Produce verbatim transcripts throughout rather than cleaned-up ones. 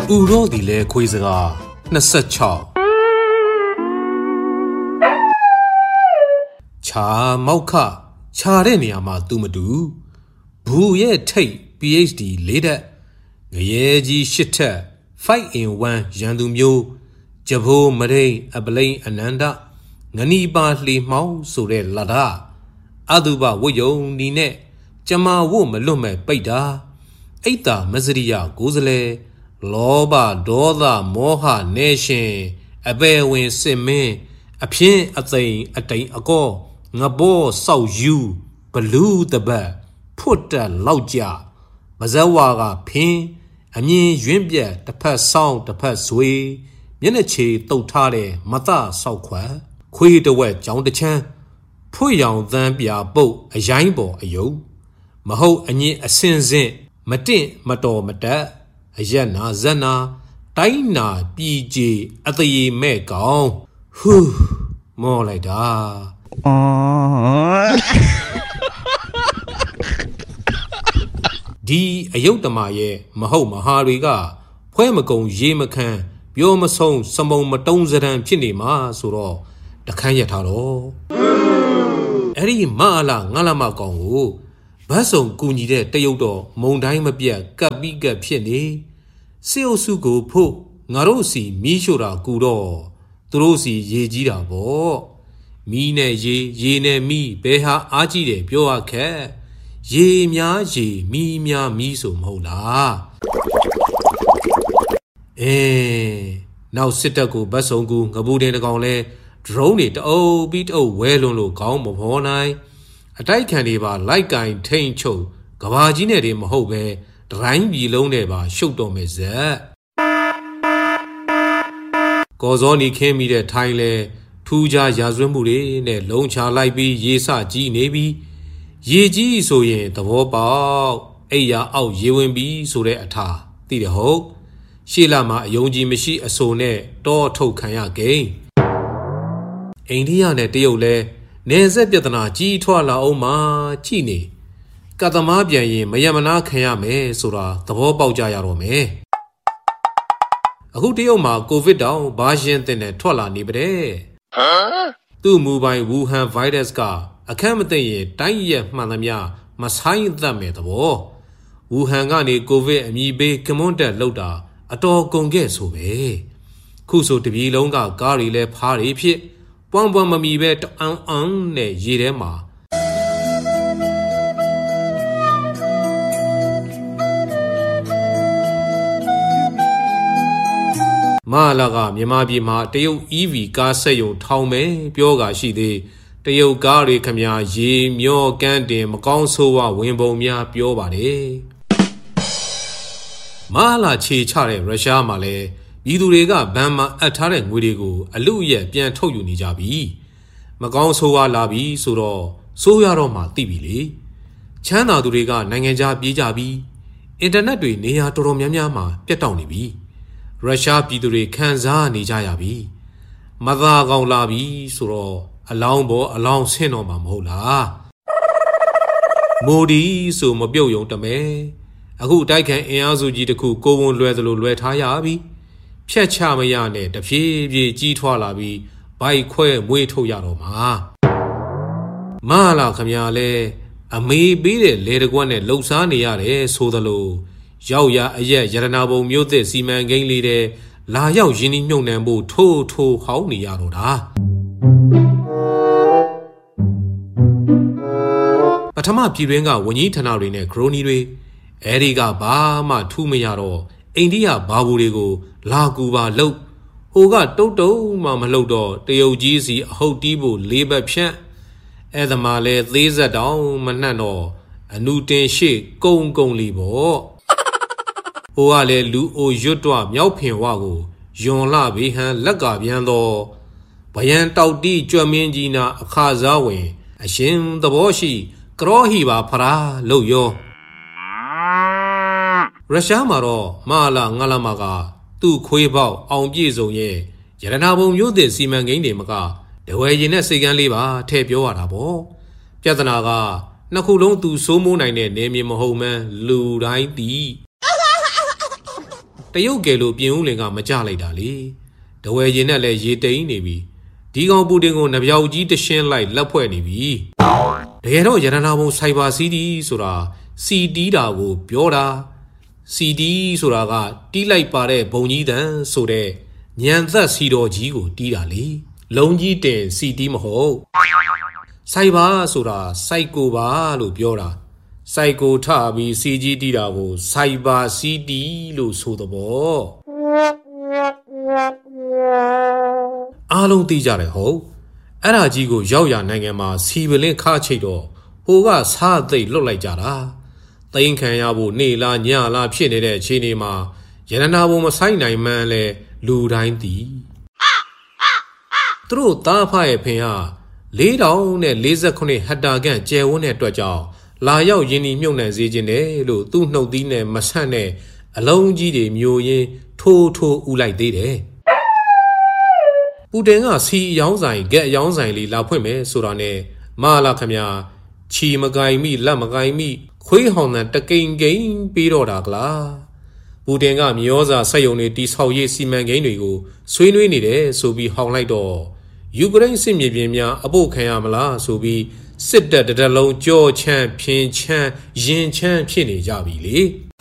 ဥရောဒီလေခွေးစကား၂၆ခြာမောက်ခခြာတဲ့နေရာမှာသူမတူဘူးရဲ့ထိတ် PhD လေးတက်ငရဲကြီးရှစ်ထက် five in one ရန်သူမျိုးဂျဘိုးမရိန်အပလိန်အနန္တငနီပါလှေမှောင်းဆိုတဲ့လာတာအတုပဝတ်ယုံဒီနဲ့ကျမဝတ်မလွတ်မဲ့ပိတ်တာအိတ်တာမစရိယကိုစလဲလောဘဒေါသမောဟနေရှင်အပေဝင်စစ်မင်းအပြင်းအသိမ်အတိမ်အကောငဘောဆောက်ယူဘလူးတပတ်ဖွတ်တက်လောက်ကြမဇဝါကဖင်းအမြင်ရွင်းပြက်တစ်ဖက်ဆောင်းတစ်ဖက်ဇွေမျက်နှာချေတုတ်ထားတဲ့မသဆောက်ခွက်ခွေးတဝက်ကြောင်းတချမ်းဖွေရောင်သန်းပြပုတ်အရိုင်းပေါ်အယုတ်မဟုတ်အငင်းအစင်စင့်မတင့်မတော်မတက်အရက်နာဇက်နာတိုင်းနာပြည်ကြီးအသေးမဲ့ကောင်ဟူးမောလိုက်တာဒီအယုတ်တမရဲ့မဟုတ်မဟာတွေကဖွဲမကုံရေမခမ်းပြောမဆုံးစမုံမတုံးစရန်ဖြစ်နေမှာဆိုတော့တခန်းရထားတော့အဲ့ဒီမအလားငါလာမကောင်ကိုဘတ်စုံကူညီတဲ့တရုတ်တော့မုံတိုင်းမပြတ်ကပ်ပြီးကပ်ဖြစ်နေစေအုပ်စုကိုဖို့ငါတို့စီမီးရှို့တာကူတော့သူတို့စီရေကြီးတာပေါ့မီးနဲ့ရေရေနဲ့မီးဘယ်ဟာအားကြီးတယ်ပြောရခက်ရေများရေမီးများမီးဆိုမဟုတ်လားအေးနောက်စစ်တပ်ကိုဘတ်စုံကူငပူတင်တကောင်လဲဒရုန်းတွေတအုပ်ပြီးတအုပ်ဝဲလွန်လို့ခေါင်းမဖော်နိုင်အတိုက်ခံတွေပါလိုက်ကင်ထိန်ချုပ်ကဘာကြီးနဲ့တွေမဟုတ်ပဲဒရိုင်းပြည်လုံးနဲ့ပါရှုပ်တော်မယ်ဇက်ကော်စောနီခင်းမိတဲ့ထိုင်းလဲထူးခြားရာဇဝတ်မှုတွေနဲ့လုံးချလိုက်ပြီးရေစကြီးနေပြီးရေကြီးဆိုရင်သဘောပေါက်အိယာအောက်ရေဝင်ပြီးဆိုတဲ့အထာသိတယ်ဟုတ်ရှေ့လာမှာအယုံကြည်မရှိအဆိုနဲ့တောထုတ်ခံရကိန်းအိန္ဒိယနဲ့တရုတ်လဲနေဆက်ပြဿနာကြီးထွားလာအောင်မှကြည်နေကသမားပြန်ရင်မယမနာခံရမယ်ဆိုတာသဘောပေါက်ကြရတော့မယ်အခုတရုတ်မှာကိုဗစ်တောင်ဘာရှင်တင်နဲ့ထွက်လာနေပါတဲ့ဟမ်သူ့မူပိုင်ဝူဟန်ဗိုင်းရပ်စ်ကအခက်မသိရင်တိုင်းရက်မှန်သမျှမဆိုင်သတ်မယ်သဘောဝူဟန်ကနေကိုဗစ်အမည်ပေးကမွန်းတက်လောက်တာအတော်ကုန်ခဲ့ဆိုပဲခုဆိုတပြည်လုံးကကားတွေလဲဖားတွေဖြစ်ပွမ်းပွမ်းမမီပဲတအံအံနဲ့ရေထဲမှာမလာကမြန်မာပြည်မှာတရုတ် E V ကားဆက်ယုံထောင်မယ်ပြောကရှိသေးတရုတ်ကားတွေခမညာရေမျောကန်းတင်မကောင်းဆိုးဝဝင်ပုံများပြောပါတယ်မလာခြေချတဲ့ရုရှားမှာလဲပြည်သူတွေကဘန်မှာအပ်ထားတဲ့ငွေတွေကိုအလုအယက်ပြန်ထုတ်ယူနေကြပြီမကောင်းဆိုးဝါးလာပြီဆိုတော့ဆိုးရတော့မှသိပြီလေချမ်းသာသူတွေကနိုင်ငံခြားပြေးကြပြီအင်တာနက်တွေနေရာတော်တော်များများမှာပြတ်တောက်နေပြီရုရှားပြည်သူတွေခံစားနေကြရပြီမသာကောင်လာပြီဆိုတော့အလောင်းပေါ်အလောင်းဆင်းတော့မှာမဟုတ်လားမိုဒီဆိုမပြုတ်ယုံတမဲအခုတိုက်ခိုက်အင်အားစုကြီးတစ်ခုကိုဝန်လွယ်သလိုလွယ်ထားရပြီဖြတ်ချမရနဲ့တဖြည်းဖြည်းကြီးထွားလာပြီးဘိုက်ခွဲမွေးထုတ်ရတော့မှာမလာခမညာလဲအမေပေးတဲ့လေတကွက်နဲ့လှုပ်ရှားနေရတယ်ဆိုသလိုရောက်ရအရက်ရတနာပုံမျိုးသစ်စီမံကိန်းလေးတဲ့လာရောက်ရင်းနှီးမြှုပ်နှံဖို့ထိုးထိုးဟောင်းနေရတော့တာပထမပြည်တွင်းကဝန်ကြီးဌာနတွေနဲ့ခရိုနီတွေအဲဒီကဘာမှထူးမရတော့အိန္ဒိယဘာဘူတွေကိုလာကူပါလှုပ်ဟိုကတုတ်တုံမှမလှုပ်တော့တရုတ်ကြီးစီအဟုတ်တီးဖို့လေးဘက်ဖြန့်အဲ့ဒါမှလဲသေးဆက်တောင်မနှံ့တော့အနုတင်ရှိကုံကုံလီပေါ့ဟိုကလဲလူအိုရွတ်တော့မြောက်ဖင်ဝကိုယွန်လာဘေးဟန်လက်ကပြန်တော့ဗယံတောက်တီကြွမင်းကြီးနာအခါစားဝင်အရှင်သဘောရှိကရောဟိပါဖရာလှုပ်ရောရုရှားမှာတော့မလာငါလာမကသူ့ခွေးပေါက်အောင်ပြည့်စုံရဲ့ရတနာပုံမျိုးသစ်စီမံကိန်းတွေမကတဝဲရင်နဲ့စိတ်ကန်းလေးပါထည့်ပြောရတာပေါ့ပြဿနာကနှစ်ခုလုံးသူစိုးမိုးနိုင်တဲ့နေမြေမဟုတ်မှန်းလူတိုင်းသိတရုတ်ကယ်လို့ပြင်ဦးလင်ကမကြလိုက်တာလေတဝဲရင်နဲ့လည်းရေတိန်နေပြီဒီကောင်ပူတင်ကိုနပြောက်ကြီးတရှင်းလိုက်လက်ဖွဲ့နေပြီတကယ်တော့ရတနာဘုံစိုက်ဘာစီဒီဆိုတာစီတီးတာကိုပြောတာစီဒီဆိုတာကတီးလိုက်ပါတဲ့ဘုံကြီးတန်ဆိုတဲ့ညံသက်စီတော်ကြီးကိုတီးတာလေလုံးကြီးတင်စီတီးမဟုတ်စိုက်ဘာဆိုတာစိုက်ကိုပါလို့ပြောတာစိုက်ကိုထပြီးစီကြီးတီးတာကိုစိုက်ဘာစီတီလို့ဆိုတော့ဘောအားလုံးသိကြတယ်ဟုတ်အဲ့ဒါကြီးကိုရောက်ရနိုင်ငံမှာစီပလင်းခါချိတ်တော့ဟိုကစားသိပ်လွတ်လိုက်ကြတာသိန်းခံရဖို့နေလားညလားဖြစ်နေတဲ့အခြေအနေမှာရတနာဘုံမဆိုင်နိုင်မှန်းလဲလူတိုင်းသိသူတို့သားဖရဲ့ဖင်ဟာလေးတောင်နဲ့လေးဆယ်ခုနှစ်ဟက်တာခန့်ကျယ်ဝန်းတဲ့အတွက်ကြောင့်လာရောက်ရင်းနှီးမြှုပ်နှံစေခြင်းတယ်လို့သူ့နှုတ်သီးနဲ့မဆန့်တဲ့အလုံးကြီးတွေမျိုးရင်းထိုးထိုးဥလိုက်သေးတယ်ပူတင်ကစီအယောင်းဆိုင်ဂက်အယောင်းဆိုင်လေးလာဖွင့်မယ်ဆိုတာနဲ့မလာခမညာချီမကိုင်မိလက်မကိုင်မိခွေးဟောင်တဲ့တကိန်ကိန်ပြီးတော့တာကလားပူတင်ကမြေဩဇာစက်ယုံတွေတိဆောက်ရေးစီမံကိန်းတွေကိုဆွေးနွေးနေတယ်ဆိုပြီးဟောင်လိုက်တော့ယူကရိန်းစစ်မြေပြင်များအဖို့ခံရမလားဆိုပြီးစစ်တပ်တလုံးကြောချမ်းဖြင်းချမ်းရင်ချမ်းဖြစ်နေကြပြီလေ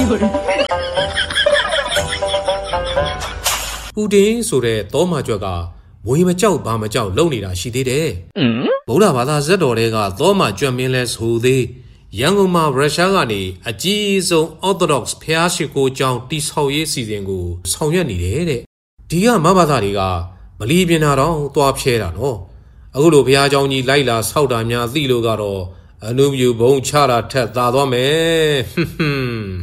ပူတင်ဆိုတဲ့တောမကျွက်ကမွေမကြောက်ဘာမကြောက်လုံနေတာရှိသေးတယ်ဗုဒ္ဓဘာသာဇက်တော်တွေကသောမကျွတ်မင်းလဲဆိုသေးရန်ကုန်မှာရုရှားကနေအကြီးဆုံး Orthodox ဖျားရှိခိုးကျောင်းတိဆောက်ရေးစီစဉ်ကိုဆောင်ရွက်နေတယ်တဲ့ဒီကမဘာသာတွေကမလီပြင်းတာတော့သွားဖြဲတာနော်အခုလိုဘုရားကျောင်းကြီးလိုက်လာဆောက်တာများသိလို့ကတော့အနုမြူဘုံချတာထက်သာသွားမယ်ဟွန်းဟွန်း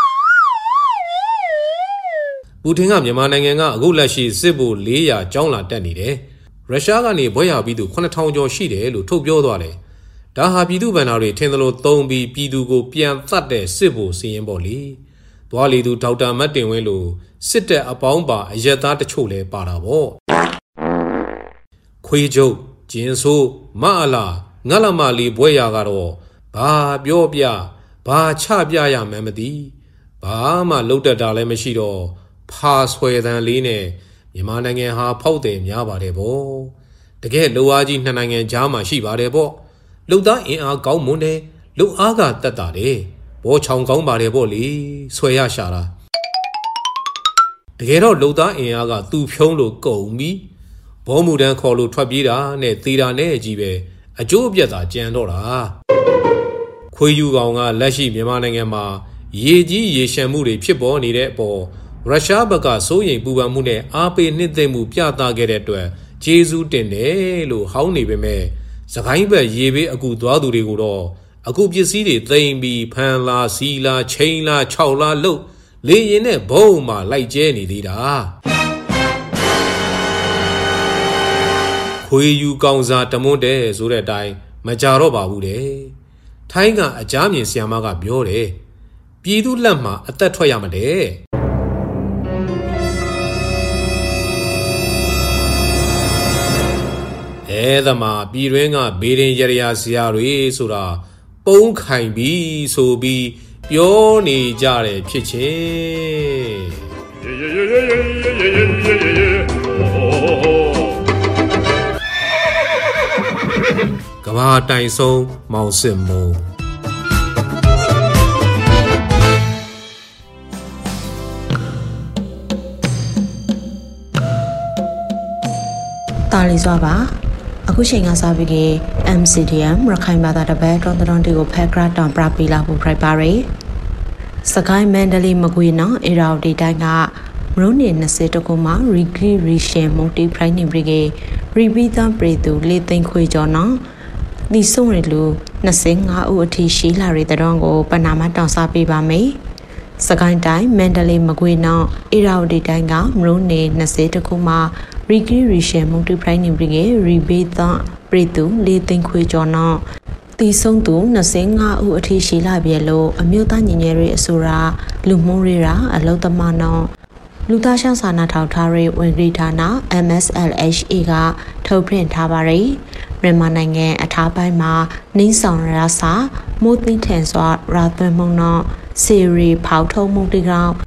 ပူတင်ကမြန်မာနိုင်ငံကအခုလက်ရှိစစ်ဗိုလ်လေးရာကျောင်းလာတက်နေတယ်ရုရှားကနေဘွဲရပြီးသူခုနှစ်ထောင်ကျော်ရှိတယ်လို့ထုတ်ပြောသွားတယ်ဒါဟာပြည်သူ့ဗန္ဓာတွေထင်သလိုသုံးပြီးပြည်သူကိုပြန်သတ်တဲ့စစ်ဗိုလ်စီရင်ပေါ့လေသွားလီသူဒေါက်တာမတ်တင်ဝင်းလိုစစ်တပ်အပေါင်းပါအရက်သားတချို့လဲပါတာပေါ့ခွေးကျုပ်ကျင်းဆိုးမအလားငတ်လမလီဘွဲရကတော့ဘာပြောပြဘာချပြရမှန်းမသိဘာမှလှုပ်တတ်တာလည်းမရှိတော့ဖာဆွဲတန်လေးနဲ့မြန်မာနိုင်ငံဟာဖောက်တယ်များပါတယ်ဗောတကယ်လူအားကြီးနှစ်နိုင်ငံကြားမှာရှိပါတယ်ဗောလူသားအင်အားကောင်းမွန်တယ်လူအားကတက်တာတယ်ဘောချောင်ကောင်းပါတယ်ဗောလေဆွဲရရှာတာတကယ်တော့လူသားအင်အားကသူ့ဖြုံးလို့ကုန်ပြီဘောမှုတန်းခေါ်လို့ထွက်ပြေးတာနဲ့သေတာနဲ့အကြီးပဲအကျိုးအပြတ်သာကြံတော့တာခွေးယူကောင်ကလက်ရှိမြန်မာနိုင်ငံမှာရေကြီးရေရှမ်းမှုတွေဖြစ်ပေါ်နေတဲ့အပေါ်ရုရှားဘက်ကစိုးရိမ်ပူပန်မှုနဲ့အားပေးနှိမ့်သိမ့်မှုပြသခဲ့တဲ့အတွက်ကျေးဇူးတင်တယ်လို့ဟောင်းနေပေမဲ့စကိုင်းဘက်ရေဘေးအကူသွားသူတွေကိုတော့အခုပစ္စည်းတွေသိမ်းပြီးဖန်လာစီလာချိန်လာခြောက်လာလို့လေရင်နဲ့ဘုံမှာလိုက်ကျဲနေသေးတာခွေးယူကောင်စာတမွန်းတဲ့ဆိုတဲ့အတိုင်းမကြတော့ပါဘူးတဲ့ထိုင်းကအကြမ်းမြင်ဆီယမကပြောတယ်ပြည်သူလက်မှာအသက်ထွက်ရမှာတဲ့အဲသမားပြည်တွင်းကဘေးရင်ရရဆရာတွေဆိုတာပုံးခိုင်ပြီးဆိုပြီးပြောနေကြတယ်ဖြစ်ချင်းကဘာတိုင်ဆုံးမောင်စစ်မိုးတာလီစွာပါအခုချိန်ကစားပြီးက အမ် စီ ဒီ အမ် ရခိုင်ဘာသာတပတ်တော်တော်တီကိုဖက်ဂရတ်တောင်ပရပီလာဖို့ဖိုက်ပါရီစကိုင်းမန်ဒလီမကွေနော်အေရာဒီတိုင်းကမရုံးနေ၂၀တကူမှာရီဂရီရီရှယ်မုန်တီပရိုင်နေဘရီကေရီဘီသန်ပရီတူလေးသိန်းခွေကျော်နော်ဒီစုံရလူ၂၅ဦးအထိရှိလာတဲ့တောင်ကိုပနာမတောင်စားပေးပါမယ်စကိုင်းတိုင်းမန်ဒလီမကွေနော်အေရာဒီတိုင်းကမရုံးနေ၂၀တကူမှာရီဂီရီရှယ်မုန်တီပရိုင်နေဘရီကေရီဘီသန်ပရီတူလေးသိန်းခွေကျော်နော်တီဆုံးသူ၂၅ဦးအထိရှိလာပြီလို့အမျိုးသားညီညွတ်ရေးအစိုးရလူမှုရေးရာအလုံသမားနော်လူသားရှောင်းစာနာထောက်ထားရေးဝန်ကြီးဌာန အမ် အက်စ် အယ် အက်ချ် အေ ကထုတ်ပြန်ထားပါတယ်မြန်မာနိုင်ငံအထားပိုင်းမှာနှင်းဆောင်ရစာမိုးသိထန်စွာရာသွင်းမှုနော်စီရီဖောက်ထုံးမှုတိကောင်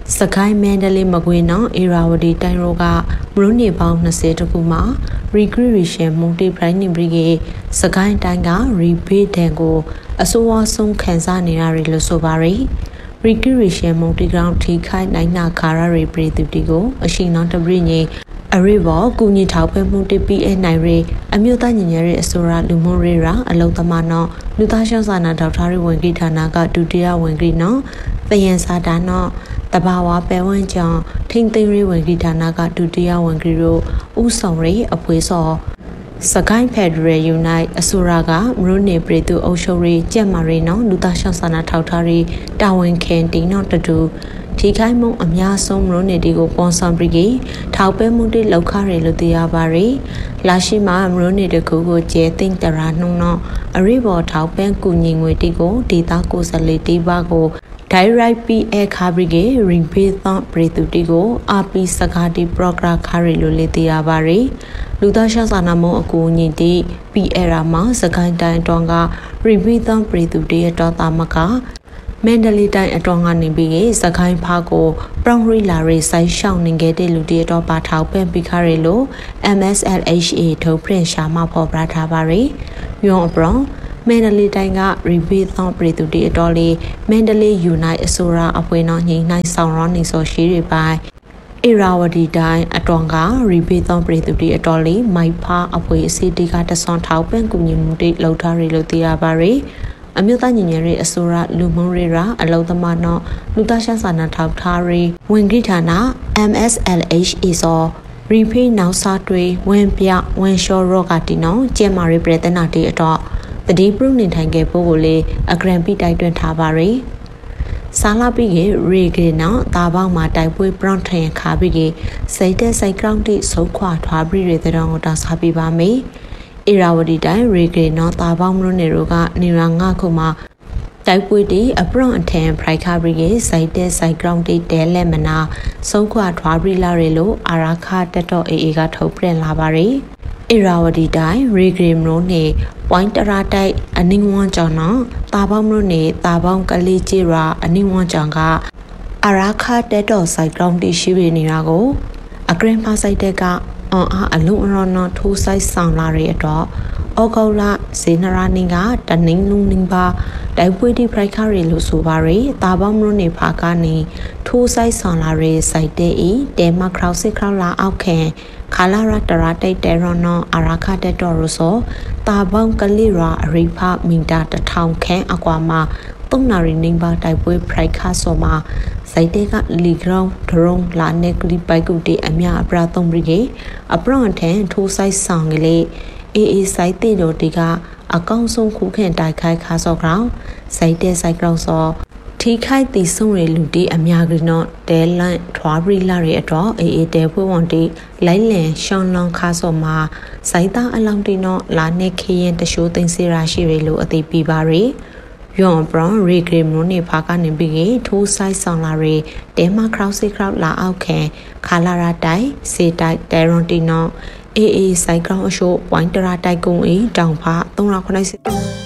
စကိုင်းမန္တလေးမကွေးနော်အေရာဝတီတိုင်းရောကမရုနေပေါင်း၂၀တခုမှာ Recreation Multi-Branding Brigade စကိုင်းတိုင်းက Rebate တန်ကိုအစိုးအဆုံးခန်းစားနေရတယ်လို့ဆိုပါရယ် Recreation Multi-Ground ထိခိုက်နိုင်နာခါရတွေပြည်သူတွေကိုအရှိနောင်တပရိညေအရိဘောကုညီထောက်ပဲမှုတပီအနိုင်ရအမျိုးသားညီညွတ်ရေးအစိုးရလူမှုရေးရာအလုံသမားနော်လူသားရှောင်းစာနာဒေါက်တာရေးဝန်ကြီးဌာနကဒုတိယဝန်ကြီးနော်သယံစာတာနော်တဘာဝပဲဝန်းကြောင့်ထိမ့်သိမ်းရေးဝန်ကြီးဌာနကဒုတိယဝန်ကြီးတို့ဦးဆောင်ရေးအဖွေးစောစကိုင်းဖက်ဒရယ်ယူနိုက်အစိုးရကမရုနေပြည်သူအုပ်ချုပ်ရေးကြက်မာရီနော်လူသားရှောင်းစာနာထောက်ထားရေးတာဝန်ခံတင်နော်တတူထိခိုက်မှုအများဆုံးမရုနေတီကိုပွန်ဆန်ပရီထောက်ပဲမှုတွေလောက်ခရလို့သိရပါရယ်လာရှိမှာမရုနေတကူကိုကျဲသိမ့်တရာနှုံနော်အရိဘောထောက်ပဲကူညီငွေတီကိုဒေတာကိုစလေတီပါကိုDirect ပီ အေ ခါဘရီကေ Rebate သောပရိသူတီကို အာပီ စကားတီ Program ခါရီလိုလေသိရပါရယ်လူသားရှောင်းစာနာမှုအကူအညီတီ ပီ အေ ရာမှာစကိုင်းတိုင်းအတွင်းက Rebate သောပရိသူတီရဲ့တော်သားမကမန္တလေးတိုင်းအတွင်းကနေပြီးစကိုင်းဖားကိုပရောင်ရီလာရီဆိုင်ရှောင်းနေခဲ့တဲ့လူတီတော်ပါထောက်ပံ့ပြီးခါရီလို အမ် အက်စ် အယ် အေချ် အေ ထုတ်ပြန်ရှာမဖော်ပြထားပါရယ်ယွန်အပရောင်မန္တလေးတိုင်းက Rebate သောပြည်သူတွေအတော်လေးမန္တလေး Unite အစိုးရအဖွဲ့နော်ညီနိုင်ဆောင်ရောနေစောရှိတွေပိုင်အေရာဝတီတိုင်းအတော်က Rebate သောပြည်သူတွေအတော်လေးမိုက်ဖာအဖွဲ့အစည်းတီကတဆွန်ထောက်ပံ့ကူညီမှုတွေလှုပ်ထားရလို့သိရပါရယ်အမျိုးသားညီညွတ်ရေးအစိုးရလူမှုရေးရာအလုံသမားနော်လူသားရှောင်းစာနာထောက်ထားရေးဝန်ကြီးဌာန အမ် အက်စ် အယ် အေချ် အေ စောရီဖေးနောက်စားတွေဝင်ပြဝင်လျှောရော့ကတီနော်ကျဲမာရီပြည်တနာတီအတော့တတိပရုနေထိုင်ခဲ့ဖို့ကိုလေအဂရန်ပိတိုက်တွန်းထားပါရယ်စာလာပိကေရေကေနော်တာပေါင်းမှာတိုက်ပွဲပရောင်းထန်ခါပိကေစိတ်တဲ့စိုက်ကောင်းတိစုခွာထွားပြီးရတဲ့တော့တာစားပြပါမေအေရာဝတီတိုင်းရေကေနော်တာပေါင်းမလို့နေတို့ကနေရာငါခုမှာတိုက်ပွဲတီအပရောင်းအထန်ဖရိုက်ခါပိကေစိတ်တဲ့စိုက်ကောင်းတိတဲလက်မနာစုခွာထွားပြီးလာရလို့အာရာခတက်တော့အေအေကထုတ်ပြန်လာပါရယ်အေရာဝတီတိုင်းရေဂရီမရိုနေပွိုင်းတရာတိုက်အနင်းဝန်းကြောင့်နော်တာပေါင်းမလို့နေတာပေါင်းကလေးကြီးရာအနင်းဝန်းကြောင့်ကအရာခတက်တော့စိုက်ကောင်တီရှိနေတာကိုအဂရင်းဖာစိုက်တဲ့ကအွန်အားအလုံးအရောနော်ထိုးဆိုင်ဆောင်လာရတဲ့တော့ဩဂုတ်လဇေနရာနင်းကတနင်းလုံးနင်းပါတိုက်ပွဲတိဖရိုက်ခါရီလို့ဆိုပါရယ်တာပေါင်းမလို့နေဖာကနေထိုးဆိုင်ဆောင်လာရတဲ့စိုက်တဲ့ဤတဲမခရောက်စစ်ခရောက်လာအောက်ခံခါလာရတရာတိတ်တဲရောနော်အရာခတက်တော်ရဆိုတာပေါင်းကလေးရာအရိဖမီတာတစ်ထောင်ခန့်အကွာမှာသုံးနာရီနေပါတိုက်ပွဲဖရိုက်ခါဆိုမှာစိုက်တဲ့ကလီဂရောင်းဒရုန်းလာနေကလီပိုက်ကုတေအမြအပရာသုံးပြီးကအပရောင်ထန်ထိုးဆိုင်ဆောင်ကလေးအေးအေးစိုက်တဲ့တို့ဒီကအကောင့်ဆုံးခုခန့်တိုက်ခိုက်ခါစောကောင်စိုက်တဲ့စိုက်ကောင်စောထိခိုက်တည်ဆုံးရလူတီအများကြီးတော့တဲလန့်ထွားပြီးလာရဲ့တော့အေးအေးတဲဖွဝန်တီလိုက်လန်ရှောင်းလောင်းခါစောမှာစိုက်သားအလောင်းတီတော့လာနေခရင်တရှိုးသိမ်းစေရာရှိရလို့အသိပြပါရယ်ယွန်ဘရောင်ရီဂရီမွန်နေဖာကနေပြီးထိုးဆိုင်ဆောင်လာရတဲမခရောက်စစ်ခရောက်လာအောက်ခံခါလာရာတိုင်စေတိုက်တဲရွန်တီနော်အေးအေးစိုက်ကောင်အရှိုးဝိုင်းတရာတိုက်ကုံအေးတောင်ဖာသုံးရာခုနှစ်စစ်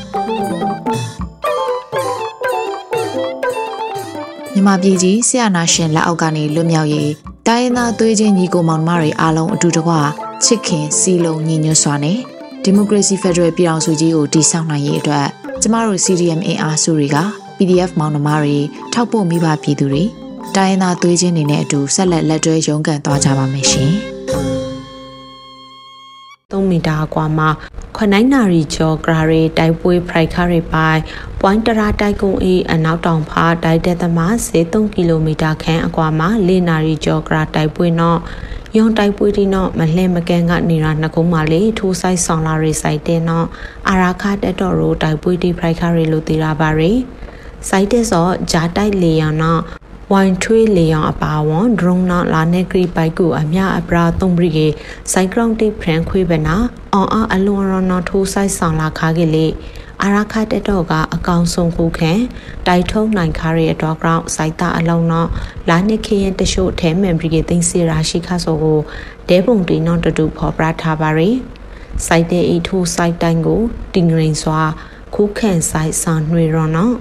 မြန်မာပြည်ကြီးဆရာနာရှင်လက်အောက်ကနေလွတ်မြောက်ရေးတိုင်းရင်းသားသွေးချင်းညီကိုမောင်နှမတွေအားလုံးအတူတကွချစ်ခင်စီလုံးညီညွတ်စွာနဲ့ဒီမိုကရေစီဖက်ဒရယ်ပြည်ထောင်စုကြီးကိုတည်ဆောက်နိုင်ရေးအတွက်ကျမတို့ စီ ဒီ အမ် အင်အားစုတွေက ပီ ဒီ အက်ဖ် မောင်နှမတွေထောက်ပို့မိဘပြည်သူတွေတိုင်းရင်းသားသွေးချင်းတွေနဲ့အတူဆက်လက်လက်တွဲရုန်းကန်သွားကြပါမယ်ရှင်သုံးမီတာကွာမှာခနိုင်နာရီကျော်ဂရာရီတိုက်ပွဲဖရိုက်ခါရီပိုင်ပွိုင်းတရာတိုက်ကုံအေးအနောက်တောင်ဖာတိုက်တဲ့သမားစေသုံးကီလိုမီတာခန့်အကွာမှာလေးနာရီကျော်ဂရာတိုက်ပွဲနော်ယွန်တိုက်ပွဲဒီနော်မလှဲမကန်းကနေရာနှကုံးမလေးထိုးဆိုင်ဆောင်လာရီစိုက်တဲ့နော်အာရာခတက်တော်ရိုတိုက်ပွဲဒီဖရိုက်ခါရီလို့သိရပါရယ်စိုက်တဲ့စောဂျာတိုက်လေယာနော်ဝိုင်ထွေးလေယောင်အပါဝွန်ဒရုန်းနော်လာနေဂရီပိုက်ကူအမြအပရာသုံးပြီးကေစိုက်ဂရောင်းတိဖရန်ခွေးပဲနာအော်အားအလွန်ရောနော်ထိုးဆိုင်ဆောင်လာခါကေလေအာရာခတက်တော့ကအကောင်ဆုံးခုခံတိုက်ထုံးနိုင်ခါရဲ့တော့ဂရောင်းစိုက်တာအလုံးနော်လာနေခရင်တရှို့ထဲမန်ပြီးကေသိန်းစီရာရှိခါဆိုကိုဒဲပုံတီနော်တတူဖော်ပြထားပါရယ်စိုက်တဲ့ဤထိုးစိုက်တိုင်းကိုတင်ငရင်စွာခုခံဆိုင်ဆောင်နှွေရောနော်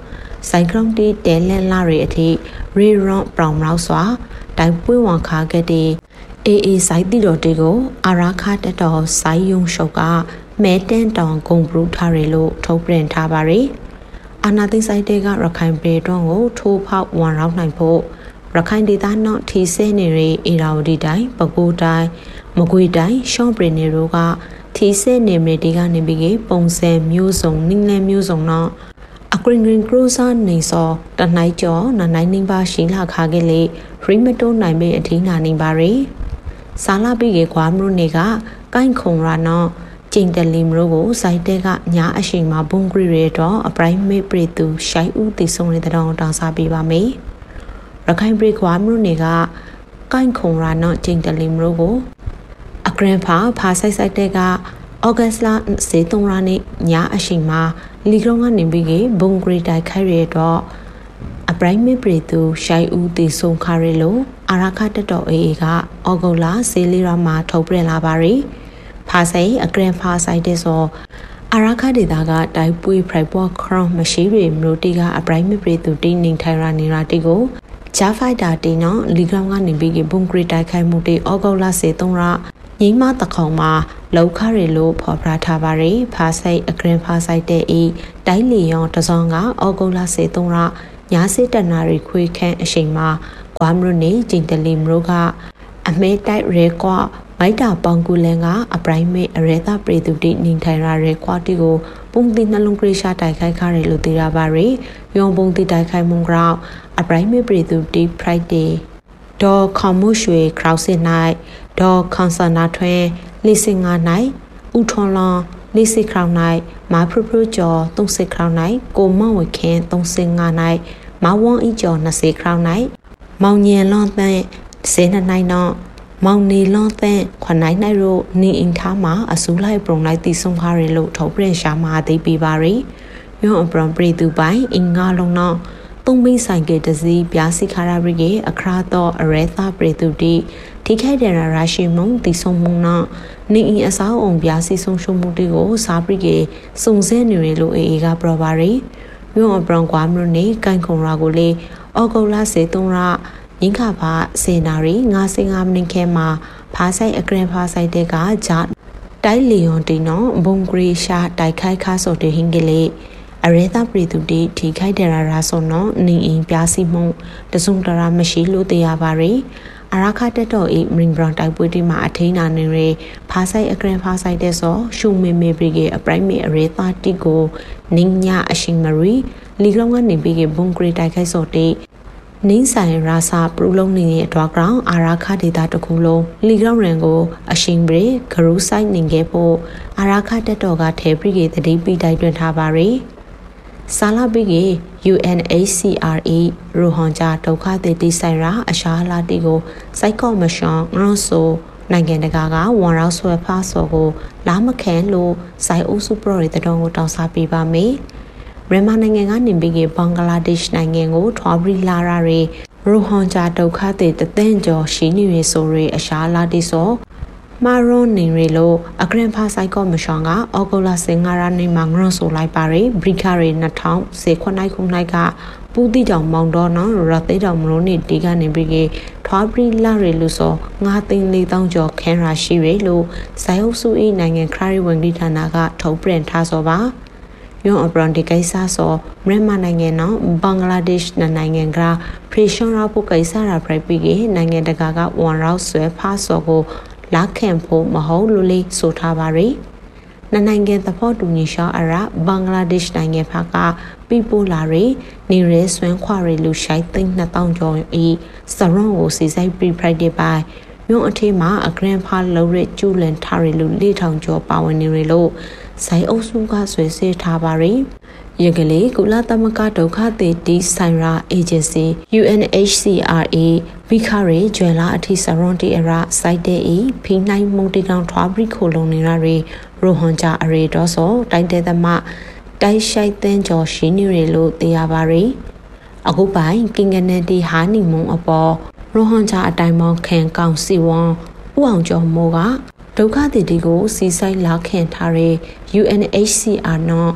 ဆိုင်ကလုန်းတီတဲလန်လာရီအထိရီရွန်ပရောင်မောက်စွာတိုင်ပွေးဝန်ခါခဲ့တဲ့အေအေဆိုင်တီတော်တေကိုအာရာခတ်တော်ဆိုင်ယုံရှုပ်ကမဲတန်တောင်ဂုံပရူထားရလို့ထုတ်ပြန်ထားပါရီအာနာသိဆိုင်တဲကရခိုင်ပြည်တော်ကိုထိုးဖောက်ဝန်ရောက်နိုင်ဖို့ရခိုင်ဒေသနောက်ထီဆဲနေရီအေရာဝတီတိုင်းပဲခူးတိုင်းမကွေးတိုင်းရှောင်းပရင်နေတို့ကထီဆဲနေမြေတီကနေပြီးကပုံစံမျိုးစုံနင်းလဲမျိုးစုံတော့အကရင်ဂရင်ကရိုဆာနေစောတနိုင်ကျော်နနိုင်နေပါရှိလာခါကလေးရီမတိုးနိုင်ပေအထင်းနာနေပါရီစာလာပြီးကခွာမလို့နေကကိုင်းခုံရာနော်ကျင်းတလီမလို့ကိုစိုက်တဲ့ကညာအရှိန်မှာဘုံဂရီရတော့အပရိုင်မေပရီတူရှိုင်ဦးတီဆုံနေတဲ့တောင်တောင်စားပေးပါမယ်ရခိုင်ပြည်ခွာမလို့နေကကိုင်းခုံရာနော်ကျင်းတလီမလို့ကိုအကရင်ဖာဖာဆိုင်ဆိုင်တဲ့ကဩဂတ်လစေတုံရာနေညာအရှိန်မှာလီကရုံကနေပြီးကဘုံဂရီတိုက်ခိုက်ရတော့အပရိုင်မေပရီတူရှိုင်ဦးတီဆုံခါရလို့အာရခတ်တော်အေအေကဩဂုတ်လစေလီရာမှာထုတ်ပြန်လာပါရီဖာဆိုင်အကရင်ဖာဆိုင်တဲ့ဆိုအာရခဒေတာကတိုက်ပွေးဖရိုက်ပေါ်ခရော့မရှိတွေမျိုးတီကအပရိုင်မေပရီတူတင်းနေထိုင်ရနေရာတီကိုဂျာဖိုက်တာတင်းနော်လီဂရမ်ကနေပြီးကဘုံဂရီတိုက်ခိုက်မှုတီဩဂုတ်လစေတုံရာညီမတခေါင်မှာလောက်ခရလို့ဖော်ပြထားပါရီဖာဆိုင်အကရင်ဖာဆိုင်တဲ့ဤတိုင်းလီယောတစောင်းကဩဂုတ်လစေတုံရာညာစစ်တနာရီခွေခန့်အချိန်မှာကွာမရုနေကျင်းတလီမရုကအမဲတိုက်ရဲကွာမိုက်တာပေါင်ကူလန်ကအပရိုင်မေအရေတာပရိသူတိနေထိုင်ရရဲကွာတီကိုပုံတိနှလုံးကရိရှာတိုက်ခိုက်ခရလို့သိရပါရီယုံပုံတိတိုက်ခိုက်မှုကရောအပရိုင်မေပရိသူတိဖရိုက်ဒေဒေါ်ခေါမှုရွှေခရောက်စစ်နိုင်ဒေါ်ခွန်ဆာနာထွဲလိစင်ငါနိုင်ဦးထွန်လွန်လိစစ်ခရောင်းနိုင်မာဖရဖရကျော်သုံးစစ်ခရောင်းနိုင်ကိုမောင်ဝခင်သုံးစစ်ငါနိုင်မဝွန်ဤကျော်နှစ်စစ်ခရောင်းနိုင်မောင်ညင်လွန်တဲ့စေနနိုင်တော့မောင်နေလွန်တဲ့ခွန်နိုင်နိုင်တို့နေအင်ထားမှာအစူလိုက်ပရုံလိုက်တီဆုံခါရလို့ထုတ်ပြန်ရှာမှာသိပေးပါရီယွန်အပရံပရိသူပိုင်အင်္ဂါလုံးတော့သုံးဘိဆိုင်ကတစီပြားစီခါရရီကအခရာတော့အရဲသာပရိသူတိထိခိုက်တဲ့ရာရှိမုံတီဆုံမုံတော့နေအင်အစားအောင်ပြားစီဆုံရှုံမှုတီကိုစားပရိကစုံစဲနေရလို့အေအေကပရပါရီယွန်အပရံကွာမလို့နေကန်ခုံရာကိုလေအော်ဂုတ်လာစေတုံးရရင်းခါပါစေနာရီငါးစင်ငါးမိနစ်ခဲမှာဖားဆိုင်အကရင်ဖားဆိုင်တဲ့ကဂျာတိုက်လီယွန်တီနော်ဘုံဂရီရှာတိုက်ခိုက်ခါဆိုတဲ့ဟင်္ဂလေအရေတာပရိသူတီထိခိုက်တဲ့ရာဆိုနော်နေအင်ပြားစီမှုတစုံတရာမရှိလို့တရားပါရီအရာခတက်တော်အေးမရင်ဘရန်တိုက်ပွဲတီမှာအထိန်းနာနေရဖားဆိုင်အကရင်ဖားဆိုင်တဲ့ဆိုရှုံမေမေပရိကအပရိုင်မေအရေတာတီကိုနင်းညာအရှင်မရီလီဂလောင်းကနေပြီးကဘုံဂရီတိုက်ခိုက်ဆိုတဲ့နင်းဆိုင်ရာစာပရူလုံးနေတဲ့အတွက်ကြောင့်အာရာခဒေတာတစ်ခုလုံးလီဂရောင်းရန်ကိုအရှင်ဘရေဂရူဆိုင်နေခဲ့ဖို့အာရာခတက်တော်ကထဲပရိကေတတိပိတိုက်တွင်ထားပါရီစာလာပိကေ ယူအန်အိတ်စီအာအီ ရိုဟွန်ဂျာဒုက္ခသည်တိဆိုင်ရာအရှာလာတီကိုစိုက်ကော့မရှွန်ငရွန်ဆိုနိုင်ငံတကာကဝန်ရောက်ဆွဲဖားစောကိုလာမခန့်လို့စိုက်အုပ်စုပရော်ရီတတော်ကိုတောင်းစားပေးပါမယ်မြန်မာနိုင်ငံကနေပြီးကဘင်္ဂလားဒေ့ရှ်နိုင်ငံကိုထွားပြီးလာရတဲ့ရိုဟွန်ဂျာဒုက္ခသည်တသန်းကျော်ရှိနေရဆိုရအရှာလာတိစောမာရွန်နေရလို့အကရင်ဖာဆိုင်ကောမရှောင်းကအော်ဂိုလာစင်ငါရနေမှာငရွန်ဆိုလိုက်ပါရဘရိခရီနှစ်ထောင်စေခွန်နိုင်ခုနိုင်ကပူတီတောင်မောင်တော်နော်ရသေးတောင်မလို့နေဒီကနေပြီးကထွားပြီးလာရလို့ဆိုငါသိန်းလေးတောင်ကျော်ခန်းရာရှိရလို့ဇိုင်အုပ်စု၏နိုင်ငံခရီးဝင်ဒီဌာနကထုတ်ပြန်ထားစောပါယွန်အပရန်ဒီကိစ္စဆိုမြန်မာနိုင်ငံနော်ဘင်္ဂလားဒေ့ရှ်နိုင်ငံကဖရီရှွန်ရာဖို့ကိစ္စရာပြပိကေနိုင်ငံတကာကဝန်ရောက်ဆွဲဖားစောကိုလာခံဖို့မဟုတ်လို့လေဆိုထားပါရီနိုင်ငံသဘောတူညီရှာအရာဘင်္ဂလားဒေ့ရှ်နိုင်ငံဖက်ကပြပို့လာရီနေရဲဆွမ်းခွာရီလူရှိုက်သိန်းနှစ်ထောင်ကျော်ဤစရွန်ကိုစီဆိုင်ပြဖရိုက်ဒေပိုင်ယွန်အထေးမှာအဂရန်ဖာလောရကျူလန်ထားရီလူလေးထောင်ကျော်ပါဝင်နေရလို့ဆိုင်အုပ်စုကဆွဲစေထားပါရီရကလေးကုလသမဂ္ဂဒုက္ခသည်တီဆိုင်ရာအေဂျင်စီ ယူအန်အိတ်စီအာအေဝိခရေကျွယ်လာအထိစရွန်တီအရာစိုက်တဲ့ဤဖိနိုင်မုန်တီကောင်ထွားပြီးခိုလုံနေရရီရိုဟွန်ဂျာအရေတော်ဆိုတိုင်းတဲ့သမတိုက်ရှိုက်သန်းကျော်ရှိနေရလို့သိရပါရီအခုပိုင်ကင်ကနေတီဟာနီမုံအပေါ်ရိုဟွန်ဂျာအတိုင်းမောင်ခံကောင်စီဝွန်ဦးအောင်ကျော်မိုးကဒုက္ခသည်တွေကိုစီဆိုင်လာခံထားတဲ့ ယူအန်အိတ်စီအာ နော်ပ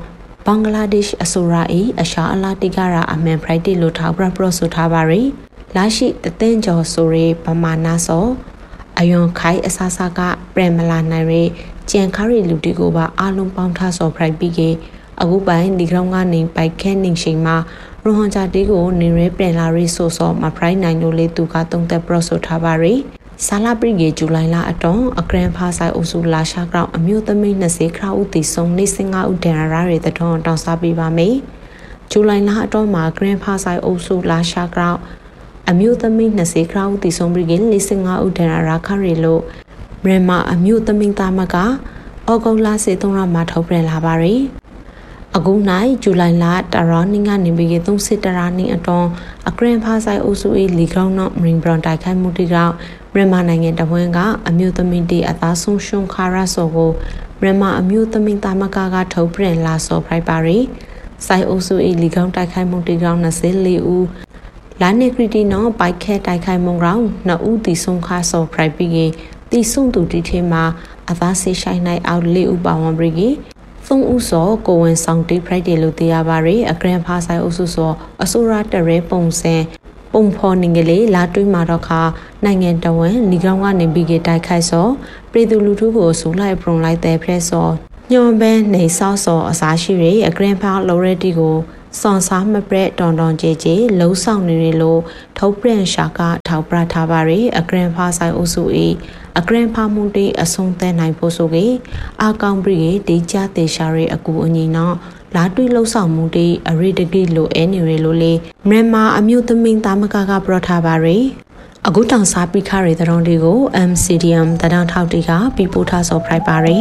ဘင်္ဂလားဒေ့ရှ်အစိုးရ၏အရှာအလာတိကရာအမန်ဖရိုက်တီလိုထောက်ပရပရဆိုထားပါရီလာရှိတသင်းကျော်ဆိုရီပမာနာစောအယွန်ခိုင်အဆာဆာကပရမလာနိုင်ရီကျန်ခရီလူတီကိုပါအလုံးပေါင်းထားစောဖရိုက်ပြီးကအခုပိုင်းဒီကောင်ကနေပိုက်ခဲနေချိန်မှာရိုဟွန်ဂျာတီကိုနေရဲပြန်လာရီဆိုစောမဖရိုက်နိုင်လို့လေသူကတုံးသက်ပရဆိုထားပါရီဆာလာပရီကေဇူလိုင်လအတွန်းအကရန်ဖာဆိုင်အုပ်စုလာရှာကောင်အမျိုးသမီး၂၀ခရာဦးတီဆုံးနေစင်၅ဦးဒန်ရာရီတထုံတောင်းစားပေးပါမယ်ဇူလိုင်လအတွန်းမှာဂရန်ဖာဆိုင်အုပ်စုလာရှာကောင်အမျိုးသမီး၂၀ခရာဦးတီဆုံးပြီးကနေစင်၅ဦးဒန်ရာခရီလို့မြန်မာအမျိုးသမီးသားမကအော်ဂုတ်လစေသုံးရမှာထုတ်ပြန်လာပါရီအခုနိုင်ဇူလိုင်လတရာနင်းကနေပြီးသုံးစစ်တရာနင်းအတွန်းအကရင်ဖာဆိုင်အုပ်စု၏လီကောင်နော်မရင်ဘရွန်တိုက်ခိုက်မှုတိကမြန်မာနိုင်ငံတဝန်းကအမျိုးသမီးတီအသားဆုံးရှုံခါရဆော်ကိုမြန်မာအမျိုးသမီးသားမကကထုတ်ပြန်လာဆော်ဖိုက်ပါရီဆိုင်အုပ်စု၏လီကောင်တိုက်ခိုက်မှုတိကောင်၂၄ဦးလာနေခရီတီနော်ဘိုက်ခဲတိုက်ခိုက်မှုကောင်နှစ်ဦးတီဆုံးခါဆော်ဖိုက်ပြီးကတီဆုံးသူတီထဲမှာအသားဆေးဆိုင်နိုင်အောက်၄ဦးပါဝင်ပြီးသုံးဦးစောကိုဝင်ဆောင်တီဖရိုက်တယ်လို့သိရပါရယ်အကရန်ဖာဆိုင်အုပ်စုစောအစိုးရတရဲပုံစံပုံဖော်နေကလေးလာတွေးမှာတော့ခါနိုင်ငံတော်ဝန်လီကောင်ကနေပြီးကတိုက်ခိုက်စောပြည်သူလူထုကိုဆူလိုက်ပရုံလိုက်တဲ့ဖရက်စောညွန်ဘဲနေဆောက်စောအစားရှိရအကရန်ဖာလော်ရတီကိုစွန်စားမပရက်တွန်တွန်ကြဲကြဲလှုံးဆောင်နေရလို့ထုတ်ပြန်ရှာကထောက်ပြထားပါရယ်အကရန်ဖာဆိုင်အုပ်စု၏အကရင်ဖာမှုတေအဆုံးသဲနိုင်ဖို့ဆိုကေအာကောင်ပရီတေချာတေရှာရဲအကူအညီနော်လာတွေ့လှုပ်ဆောင်မှုတေအရိတကိလိုအဲနေရလို့လေမြန်မာအမျိုးသမီးသားမကကပရထားပါရယ်အခုတောင်စားပိခရဲတရုံဒီကို အမ် စီ ဒီ အမ် တဒန်းထောက်တီကပြပို့ထားစောဖရိုက်ပါရယ်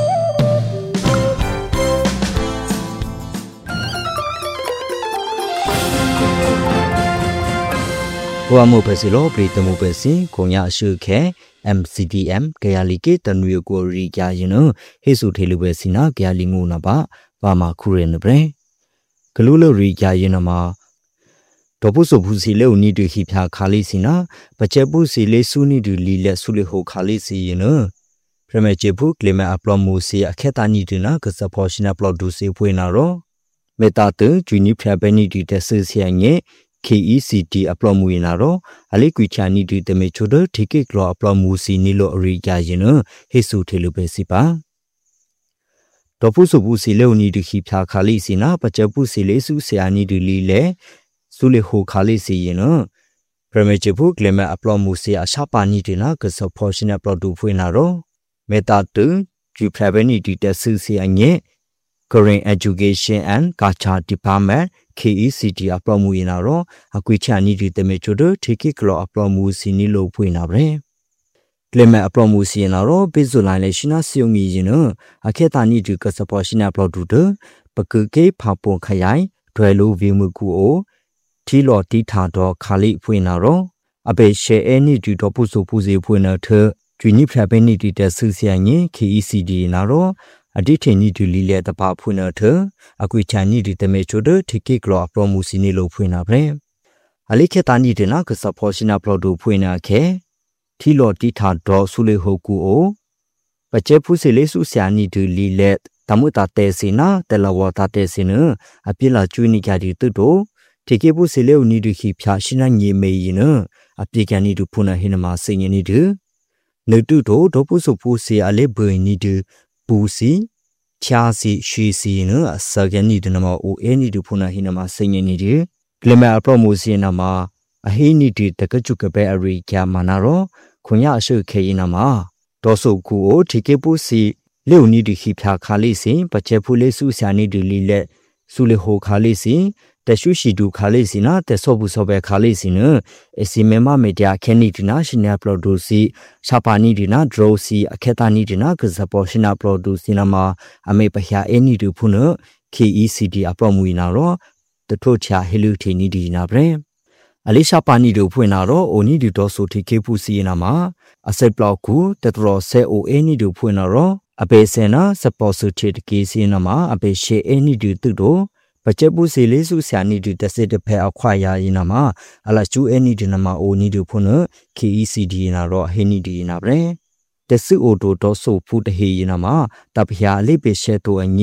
ဘဝမှုပဲစီလို့ပြည်တမှုပဲစီကိုညာရှုခဲ အမ် စီ ဒီ အမ် ကရလီကေတနွေကိုရီကြရင်နဟေစုထေလူပဲစီနာကရလီငုနာပါဘာမခုရနပရေဂလူလရီကြရင်နမှာတော့ပုစုဖူစီလေဦးနီတူခိဖျာခါလေးစီနာပချက်ပုစီလေဆူနီတူလီလက်ဆူလေဟိုခါလေးစီရင်နပရမေချေဖုကလီမအပလမိုစီအခက်တာနီတူနာကစဖောရှင်အပလော့ဒူစီဖွေနာရောမေတာတဂျူနီဖျာဘဲနီတူတက်ဆစီယငဲK E C T အပလော့မူရင်တော့အလေးကွီချာနီတူတမေချိုဒထိကိကလောအပလော့မူစီနီလိုအရိကြရင်နဟေဆူထေလူပဲစီပါတော့ပုစုပုစီလေဦးနီတူခိဖျာခါလေးစီနာပချက်ပုစီလေစုဆရာနီတူလီလေစုလေဟိုခါလေးစီရင်နပရမေချေဖုကလမအပလော့မူစီအရှာပါနီတူနာကစဖောရှင်အပလော့ဒူဖွေနာတော့မေတာတူဂျူဖရဘနီတူတက်ဆူစီအငဲKorean Education and Culture Department K E C T အပလော့မူရင်တော့အကွေချာနီတူတမေချိုဒထိကိကလောအပလော့မူစီနီလိုဖွေနာပဲကလမအပလော့မူစီရင်တော့ဘေဇူလိုင်းလေရှိနာစီယုံမီရင်နအခက်တာနီတူကစပေါ်ရှိနာပလော့ဒူတပကကေဖာပွန်ခရိုင်ဒွယ်လိုဗီမူကူအိုထီလော်တီထာတော့ခါလိဖွေနာတော့အဘေရှေအဲနီတူတော့ပုစုပူစီဖွေနာထဂျူနီဖရဘဲနီတီတက်ဆူစီယငင် K E C D နာတော့အတိထေနီတူလီလေတပါဖွေနာထအကွေချာနီတူတမေချိုဒထိကိကလောပရမူစီနီလိုဖွေနာပဲအလိခေတာနီတနာကစဖောရှင်နာပလော့ဒူဖွေနာခဲထီလော်တီထာဒေါ်ဆူလေဟိုကူအိုပချက်ဖူစီလေဆူဆာနီတူလီလေတမုတာတဲစီနာတလဝတာတဲစီနအပြစ်လာကျွေးနေကြတဲ့တူတိုထိကိဖူစီလေဦးနီတူခိဖျာရှင်နာညေမေရင်အပြစ်ကန်နီတူဖုနာဟိနမစိညနီတူနေတူတိုဒေါ်ပုစုဖူစီအလေဘွေနီတူပူစီချာစီရှီစီနအစကန်နီတနမအိုအဲနီတူဖုနာဟိနမစိညနီတူကလမအပရမိုစီနမှာအဟိနီတီတကချုကပဲအရိကျမနာရောခွန်ရအရှုခေယနာမှာဒေါ်ဆုကူအိုထိကေပုစီလေဦးနီတီခိဖျာခါလေးစင်ပချက်ဖူလေးစုဆာနီတူလီလက်ဆူလေဟိုခါလေးစင်တရှုရှိတူခါလေးစင်နာတဆောဘူးဆောပဲခါလေးစင်နအစီမေမမေဒီယာခဲနီတီနာရှင်နာပလော့ဒူစီရှာပါနီတီနာဒရိုစီအခက်တာနီတီနာကစပေါ်ရှင်နာပလော့ဒူစီနာမှာအမေပဟယာအဲနီတူဖုန K E C D အပလော့မူနာရောတထို့ချာဟီလူတီနီတီနာပဲအလေးရှာပါနီတို့ဖွင့်လာတော့အိုနီဒီတော်ဆိုတီကေဖူစီနာမှာအစိပ်ပလောက်ကူတတော်ဆဲအိုအေနီတို့ဖွင့်လာတော့အပေစင်နာစပေါ်ဆူတီကေစီနာမှာအပေရှေအေနီတို့တူတို့ပချက်ပူစီလေးစုဆာနီတို့တစစ်တဖဲအခွာယာရင်နာမှာအလချူအေနီဒီနာမှာအိုနီတို့ဖွင့် K E C D နာတော့ဟေနီဒီနာပဲတဆူအိုတိုတော်ဆိုဖူတဟေရင်နာမှာတပယာလေးပေရှဲတိုအညက်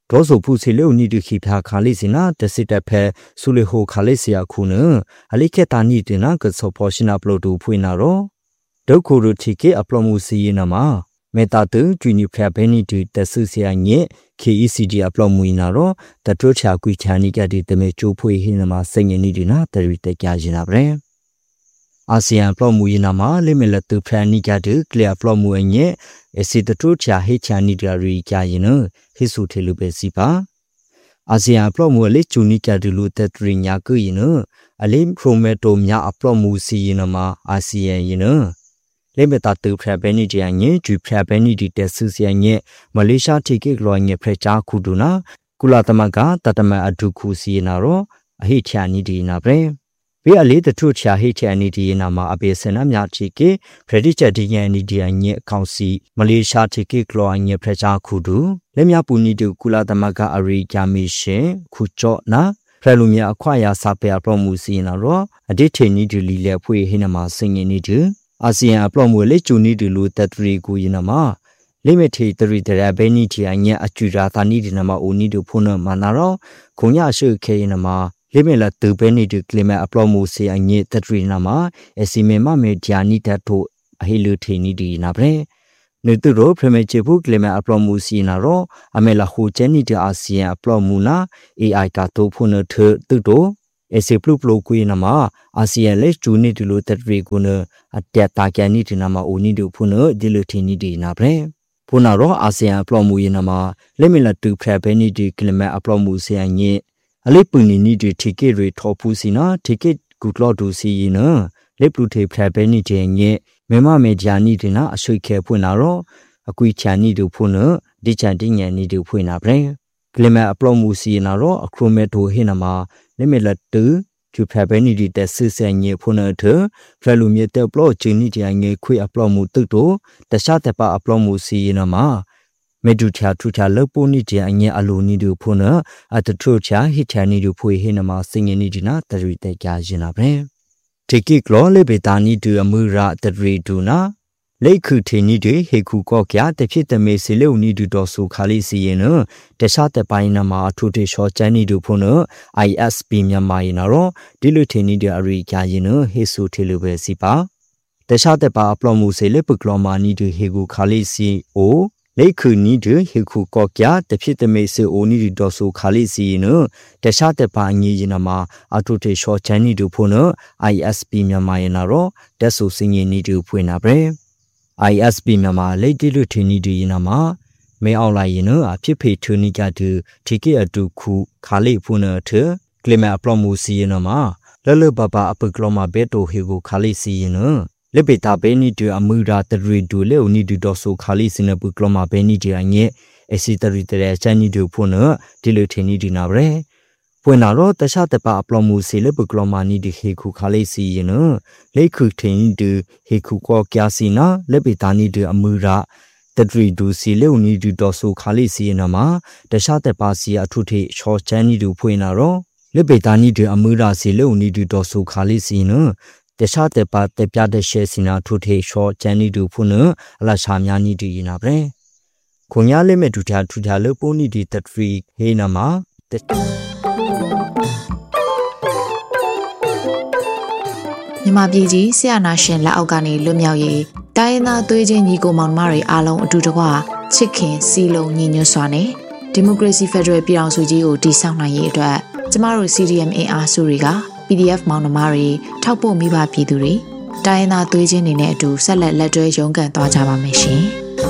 多数ผู้สิเลวนี่ดูขีพาคาลิสินะแต่สิแต่เพสุเลโฮคาลิเซียคูเนอลิเคตานี่ดินะก็สพอชินาปโลดูพุยนาโรดคูรุทิเกอัปโลมูซีนามาเมตาตุจุนิพระเบนิดูแต่สุเสียเง เค อี ซี ดี อัปโลมูนาโรแต่ตัวชากุยชานิกาดิเตเมจูพุยหินามาเซงนี่ดินะแต่ริเตกาจินาเบรอาเซียนปลอมูยนามาเลเมลตุพรานิกาดุเคลียปลอมูเอเนเอสิตตุชาเฮชานิดาริกายินฮิสุเทลุเบสิปาอาเซียนปลอมูเลจูนิกาดุลุเตตริญากุยินอเลมโปรเมโตมยาอัปลอมูซียินมาอาเซียนยินเลเมตาตุพราเบนิจาเนจูพราเบนิดิเตสุเซียเนมาเลเซียทิเกกลอยเนพระจาคูดุนากุลาตมกาตัตมะอดุคูซีนาโรอหิชานิดีนาเบรเวอลีตทุชาฮิเทนิดีนามาอเบสนามยาจิเกพระดิจดิยานิดียเนคาวซีมาเลเซียทิเกกลอยเนพระจาคูดูเลมยาปุนิดูกุลาตมกาอริกามิเชคุจอนาพระลุมยาควายาซาเปียปลอมูซีนาโรอดิเทนิดูลีเลพุยหินามาสิงนิดูอาเซียนปลอมูเลจูนิดูลูตตรีกูยินามาเลเมทีตรีตระเบนิทีอันเนอจุราตานิดินามาโอนิดูพุนมานาโรคงยาชื่อเคยินามาเลเมลตูเปนิดูคลิเมอัปโลมูซีอันเนตตรีนามาเอซิเมมาเมจานิตาโตอหิลุเทนิดีนาเบรนุตุโรพระเมเจบุคลิเมอัปโลมูซีนาโรอเมลาฮูเจนิดอาเซียอัปโลมูนาเอไอกาโตพุนเถตุโตเอซิปลุปโลกุยนามาอาเซียเลจูนิดูโลตรีกุนอัตเตตาแกนิดนามาโอนิดูพุนดิลุเทนิดีนาเบรพุนาโรอาเซียอัปโลมูยนามาเลเมลตูพระเบนิดูคลิเมอัปโลมูซีอันเนอเลปุนินีดูทิเกรีทอพูสินาทิเกกุลอดูซียินเลปลุเทพระเบนิเจเงเมมาเมจานิดินาอสุยเคพุนาโรอกุยชานิดูพุนดิจันติญานิดูพุนาเบรกลิเมอัปโลมูซีนาโรอครูเมโตเฮนามาเลเมลตูจูพระเบนิดิเตสเซเงพุนเถพระลุเมเตปโลจินิจาเงคุยอัปโลมูตุโตตชาเตปาอัปโลมูซีนามาเมดูชาทุชาเลปูนิเจอันเนอลูนิดูพุนอัตทุชาฮิชานิดูพุยเฮนามาสิงนิดินาตริเตกาจินาเบรทิกิกลอเลเบตานิดูอมูราตริดูนาเลคุเทนิดูเฮคุกอกยาเตพิตเมสิเลวนิดูดอสุคาลิซีเยนเตชาเตปายนามาทุเทชอจานิดูพุน ไอ เอส พี မြမာယနာရောဒီလိုเทนิดูอริกายินเฮสุเทลุเบสิปาเตชาเตปาอัปโลมูเซเลปกลอมานิดูเฮคุคาลิซีโอเลคุนีดูเฮคุกอกยาเตพิตเมสิโอนิดูดอสุคาลิซีเนเตชาเตปาญียินามาอาทุเทชอจานิดูพุน ไอ เอส พี မြမာယနာရောเตสุสิงนิดูพุยนาเบรไอ เอส พี မြမာလေဒီလိုเทนิดูยินามาเมเอาไลยินอภิเพทุนิกาดูทิเกอดุคูคาลิพุนเถกลิเมอัปโลมูซีนามาเลเลบาบาอปกลอมาเบโตเฮกูคาลิซียินเลเบตาเบนิดูอมูราตรีดูเลอุนิดูดอสุคาลิซินปุกลอมาเบนิดูอันเนเอซิตริเตเรจานิดูพุนดิลุเทนิดูนาเบรပွင့်လာတော့တခြားတပအပလော်မှုစီလပကလောမာနီဒီခေခုခါလေးစီယနလေခုထင်းဒီဟေခုကောကျာစီနာလက်ပိတာနီဒီအမူရာတတရီဒူစီလေဦးနီဒီတော်ဆူခါလေးစီယနမှာတခြားတပစီအထုထိချောချန်နီဒီဖွင့်လာတော့လက်ပိတာနီဒီအမူရာစီလေဦးနီဒီတော်ဆူခါလေးစီနတခြားတပတပြတဲ့ရှဲစီနာထုထိချောချန်နီဒီဖွင့်အလရှာများနီဒီနာပဲခွန်ရလေးမဲ့ဒူတာထူတာလို့ပိုးနီဒီတတရီဟေးနာမှာမြန်မာပြည်ကြီးဆရာနာရှင်လက်အောက်ကနေလွတ်မြောက်ရေးတိုင်းရင်းသားသွေးချင်းညီကိုမောင်နှမတွေအားလုံးအတူတကွချစ်ခင်စီလုံးညီညွတ်စွာနဲ့ဒီမိုကရေစီဖက်ဒရယ်ပြည်ထောင်စုကြီးကိုတည်ဆောက်နိုင်ရေးအတွက်ကျမတို့ စီ ဒီ အမ် အင်အားစုတွေက ပီ ဒီ အက်ဖ် မောင်နှမတွေထောက်ပို့မိဘပြည်သူတွေတိုင်းရင်းသားသွေးချင်းတွေနဲ့အတူဆက်လက်လက်တွဲရုန်းကန်သွားကြပါမယ်ရှင်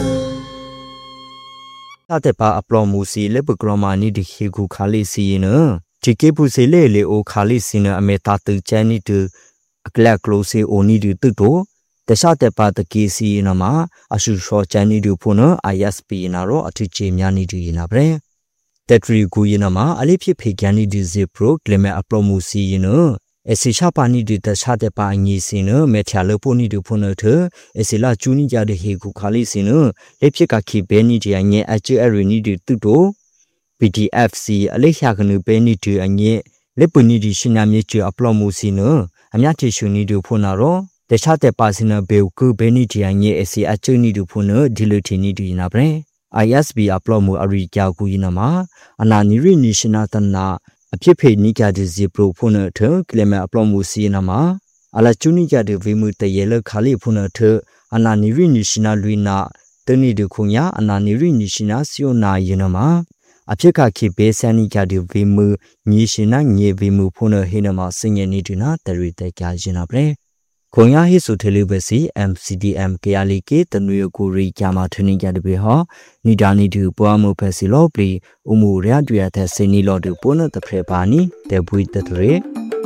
။တာတပါအပလော်မူစီလေပကရမာနီဒီခေခုခါလေးစီနဒီကေပူစီလေလေအိုခါလေးစီနအမေတာတူချန်နီတူအကလက်ကလိုစီအိုနီဒီတူတိုတခြားတပါတကီစီနမှာအရှုရှောချန်နီဒီဖုန် ไอ เอส พี နာရောအထူးချေများနီဒီနာပဲတက်ထရီကူယနာမှာအလေးဖြစ်ဖေကန်နီဒီဇီပရိုကလမေအပလိုမူစီနအစီချပါနီဒီတခြားတပါအငီစီနမေချာလပိုနီဒီဖုန်ထအစီလာချူနီကြတဲ့ဟေကူခါလေးစီနလေးဖြစ်ကခိဘဲနီဒီအငဲအချေအရီနီဒီတူတို ပီ ဒီ အက်ဖ် စီအလေးရှာကနုပဲနီဒီအငဲလက်ပနီဒီရှင်နာမြေချအပလိုမူစီနအမြတ်ချီရှူနီဒီဖုန်နာရောတခြားတဲ့ပါစင်ဘေကူဘဲနီဒီအငဲအစီအချူနီဒီဖုန်ဒီလိုတီနီဒီနာပဲ I S B အပလော့မှုအရိကြာကူယနာမှာအနာနီရီနီရှင်နာတနာအဖြစ်ဖေနိကြတဲ့ဇီပရိုဖုန်ထကလမအပလော့မှုစီနာမှာအလာချူနီကြတဲ့ဝေမှုတရေလခါလီဖုန်ထအနာနီရီနီရှင်နာလူနာတနီဒခုညာအနာနီရီနီရှင်နာစီယိုနာယနမှာအဖြစ်ခခိဘေဆန်နီကြတဲ့ဝေမှုညီရှင်နာညေဝေမှုဖုန်ဟိနမှာစင်ငယ်နေတူနာတရီတဲကြရှင်နာပဲခွန်ရဟိစုထေလူပဲစီ M C D M ကရလီကေတနွေကိုရီဂျာမာထင်းကြတဲ့ဘေဟောနီဒါနီတူပွားမှုဖက်စီလောပလီဥမှုရရတွေ့တဲ့စင်နီလောတူပုနတဖရပါနီတေဘွိတတရေ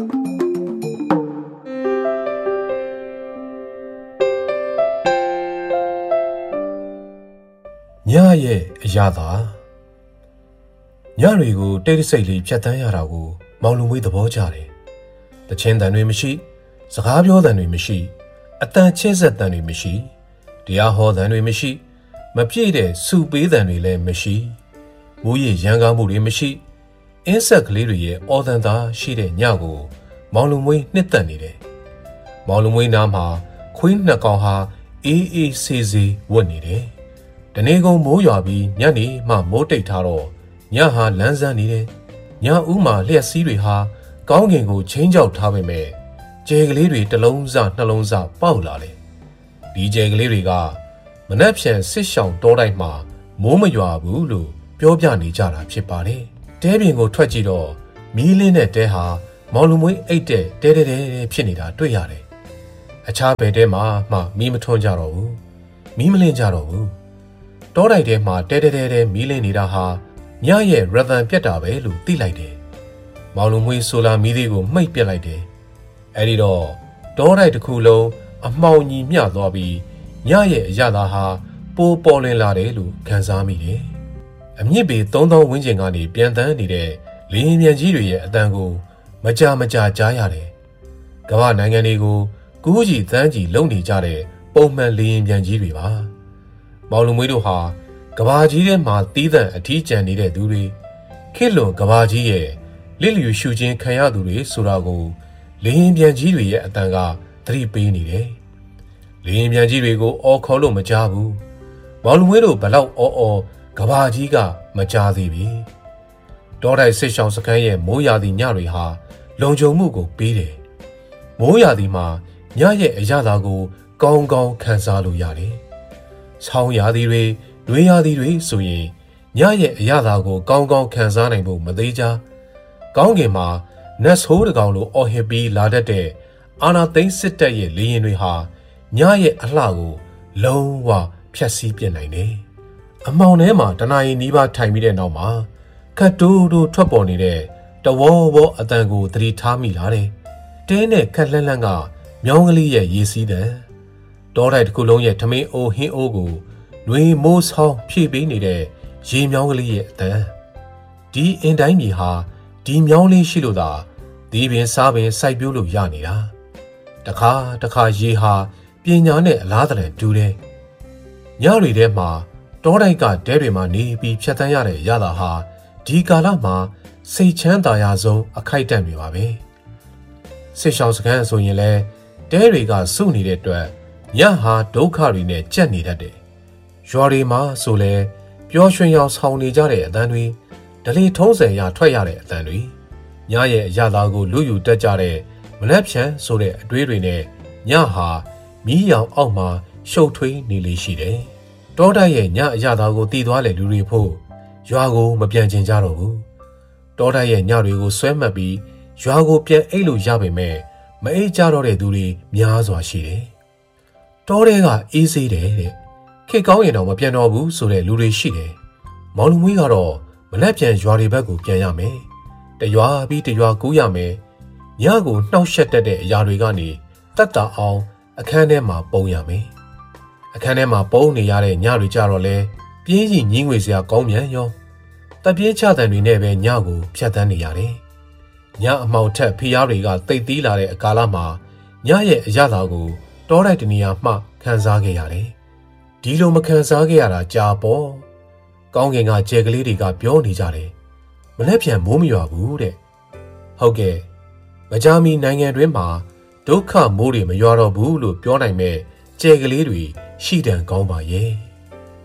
ညရဲ့အရာသာညတွေကိုတိတ်တဆိတ်လေးဖြတ်တန်းရတာကိုမောင်လူမွေးသဘောကျတယ်။တချင်းတန်တွေမရှိစကားပြောတန်တွေမရှိအတန်ချင်းဆက်တန်တွေမရှိတရားဟောတန်တွေမရှိမပြည့်တဲ့စုပေးတန်တွေလည်းမရှိမိုးရေရန်ကားမှုတွေမရှိအင်းဆက်ကလေးတွေရဲ့အော်တန်သားရှိတဲ့ညကိုမောင်လူမွေးနှစ်သက်နေတယ်။မောင်လူမွေးနားမှာခွေးနှစ်ကောင်ဟာအေးအေးဆေးဆေးဝတ်နေတယ်။တနေ့ကုန်မိုးရွာပြီးညနေမှမိုးတိတ်ထားတော့ညဟာလန်းဆန်းနေတယ်။ညဦးမှာလျှက်စီးတွေဟာကောင်းကင်ကိုချင်းကြောက်ထားပေမဲ့ကျဲကလေးတွေတစ်လုံးစနှလုံးစပေါက်လာတယ်။ဒီကျဲကလေးတွေကမနှက်ဖြန်စစ်ရှောင်တောတိုက်မှာမိုးမရွာဘူးလို့ပြောပြနေကြတာဖြစ်ပါတယ်။တဲပြင်ကိုထွက်ကြည့်တော့မီးလင်းတဲ့တဲဟာမောင်လူမွေးအိတ်တဲ့တဲတဲတဲဖြစ်နေတာတွေ့ရတယ်။အခြားဘယ်တဲမှာမှမီးမထွန်းကြတော့ဘူး။မီးမလင်းကြတော့ဘူး။တောတိုက်ထဲမှာတဲတဲတဲတဲမီးလင်းနေတာဟာညရဲ့ရသံပြတ်တာပဲလို့သိလိုက်တယ်။မောင်လူမွေးဆိုလာမီးလေးကိုမှိတ်ပစ်လိုက်တယ်။အဲဒီတော့တောတိုက်တစ်ခုလုံးအမှောင်ညီမျှသွားပြီးညရဲ့အရသာဟာပိုးပေါ်လင်းလာတယ်လို့ခံစားမိတယ်။အမြင့်ပေသုံးသောဝန်းကျင်ကနေပြန်တန်းနေတဲ့လေရင်မြန်ကြီးတွေရဲ့အတန်ကိုမကြာမကြာကြားရတယ်။ကမ္ဘာနိုင်ငံတွေကိုကူးကြီးတန်းကြီးလုံနေကြတဲ့ပုံမှန်လေရင်မြန်ကြီးတွေပါ။မောင်လူမွေးတို့ဟာကဘာကြီးထဲမှာတီးသန့်အထီးကျန်နေတဲ့သူတွေခေတ်လွန်ကဘာကြီးရဲ့လစ်လျူရှုခြင်းခံရသူတွေဆိုတာကိုလေရင်ပြန်ကြီးတွေရဲ့အတန်ကသတိပေးနေတယ်။လေရင်ပြန်ကြီးတွေကိုအော်ခေါ်လို့မကြားဘူး။မောင်လူမွေးတို့ဘလောက်အော်အော်ကဘာကြီးကမကြားသေးပြီ။တောတိုက်စစ်ရှောင်းစခန်းရဲ့မိုးရာသီညတွေဟာလုံခြုံမှုကိုပေးတယ်။မိုးရာသီမှာညရဲ့အရသာကိုကောင်းကောင်းခံစားလို့ရတယ်။ဆောင်းရာသီတွေနွေရာသီတွေဆိုရင်ညရဲ့အရသာကိုကောင်းကောင်းခံစားနိုင်ဖို့မသေးကြ။ကောင်းကင်မှာနတ်ဆိုးတကောင်လိုအော်ဟစ်ပြီးလာတတ်တဲ့အာနာသိန်းစစ်တပ်ရဲ့လေရင်တွေဟာညရဲ့အလှကိုလုံးဝဖျက်ဆီးပြစ်နိုင်တယ်။အမောင်ထဲမှာတနာရီနီးပါးထိုင်ပြီးတဲ့နောက်မှာခတ်တိုးတိုးထွက်ပေါ်နေတဲ့တဝေါဝေါအတန်ကိုသတိထားမိလာတယ်။တဲနဲ့ခက်လှမ်းလှမ်းကမြောင်းကလေးရဲ့ရေစီးတဲ့တောတိုက်တစ်ခုလုံးရဲ့ထမင်းအိုးဟင်းအိုးကိုຫນွေမိုးဆောင်းဖြည့်ပေးနေတဲ့ရေမြောင်းကလေးရဲ့အတန်ဒီအင်တိုင်းကြီးဟာဒီမြောင်းလေးရှိလို့သာဒီပင်စားပင်စိုက်ပျိုးလို့ရနေတာတခါတခါရေဟာပညာနဲ့အလားတန်တူတယ်ညတွေထဲမှာတောတိုက်ကတဲတွေမှာနေပြီးဖြတ်တန်းရတဲ့ရတာဟာဒီကာလမှာစိတ်ချမ်းသာရဆုံးအခိုက်အတန့်တွေပါပဲစစ်ရှောင်းစခန်းဆိုရင်လဲတဲတွေကစုနေတဲ့အတွက်ညဟာဒုက္ခတွေနဲ့ကြက်နေတတ်တယ်ရွာတွေမှာဆိုလဲပျော်ရွှင်ရောင်ဆောင်နေကြတဲ့အတန်းတွေဒလီထုံးစံရထွက်ရတဲ့အတန်းတွေညရဲ့အရသာကိုလူယူတက်ကြတဲ့မနှက်ဖြန်ဆိုတဲ့အတွေးတွေနဲ့ညဟာမီးရောင်အောက်မှာရှုပ်ထွေးနေလေရှိတယ်။တောတိုက်ရဲ့ညအရသာကိုတည်သွားတဲ့လူတွေဖို့ရွာကိုမပြန်ကျင်ကြတော့ဘူး။တောတိုက်ရဲ့ညတွေကိုဆွဲမှတ်ပြီးရွာကိုပြန်အိတ်လို့ရပေမဲ့မအိတ်ကြတော့တဲ့သူတွေများစွာရှိတယ်။တောထဲကအေးဆေးတယ်တဲ့။ခေတ်ကောင်းရင်တော့မပြန်တော့ဘူးဆိုတဲ့လူတွေရှိတယ်။မောင်လူမွေးကတော့မနှက်ပြန်ရွာတွေဘက်ကိုပြန်ရမယ်။တရွာပြီးတရွာကူးရမယ်။ညကိုနှောက်ယှက်တတ်တဲ့အရာတွေကနေတတ်တာအောင်အခန်းထဲမှာပုံရမယ်။အခန်းထဲမှာပုံနေရတဲ့ညတွေကြတော့လဲပြင်းကြီးညင်းငွေစရာကောင်းမြန်ရောတပြင်းချတဲ့တွေနဲ့ပဲညကိုဖြတ်တန်းနေရတယ်။ညအမှောင်ထက်ဖီးရားတွေကတိတ်သီးလာတဲ့အကာလမှာညရဲ့အရသာကိုတောတိုက်တနေရာမှခံစားခဲ့ရတယ်။ဒီလိုမခံစားခဲ့ရတာကြာပေါ့။ကောင်းကင်ကကြဲကလေးတွေကပြောနေကြတယ်။မလက်ပြန်မိုးမရွာဘူးတဲ့။ဟုတ်ကဲ့မကြာမီနိုင်ငံတွင်းမှာဒုက္ခမိုးတွေမရွာတော့ဘူးလို့ပြောနိုင်မဲ့ကြဲကလေးတွေရှိတန်ကောင်းပါရဲ့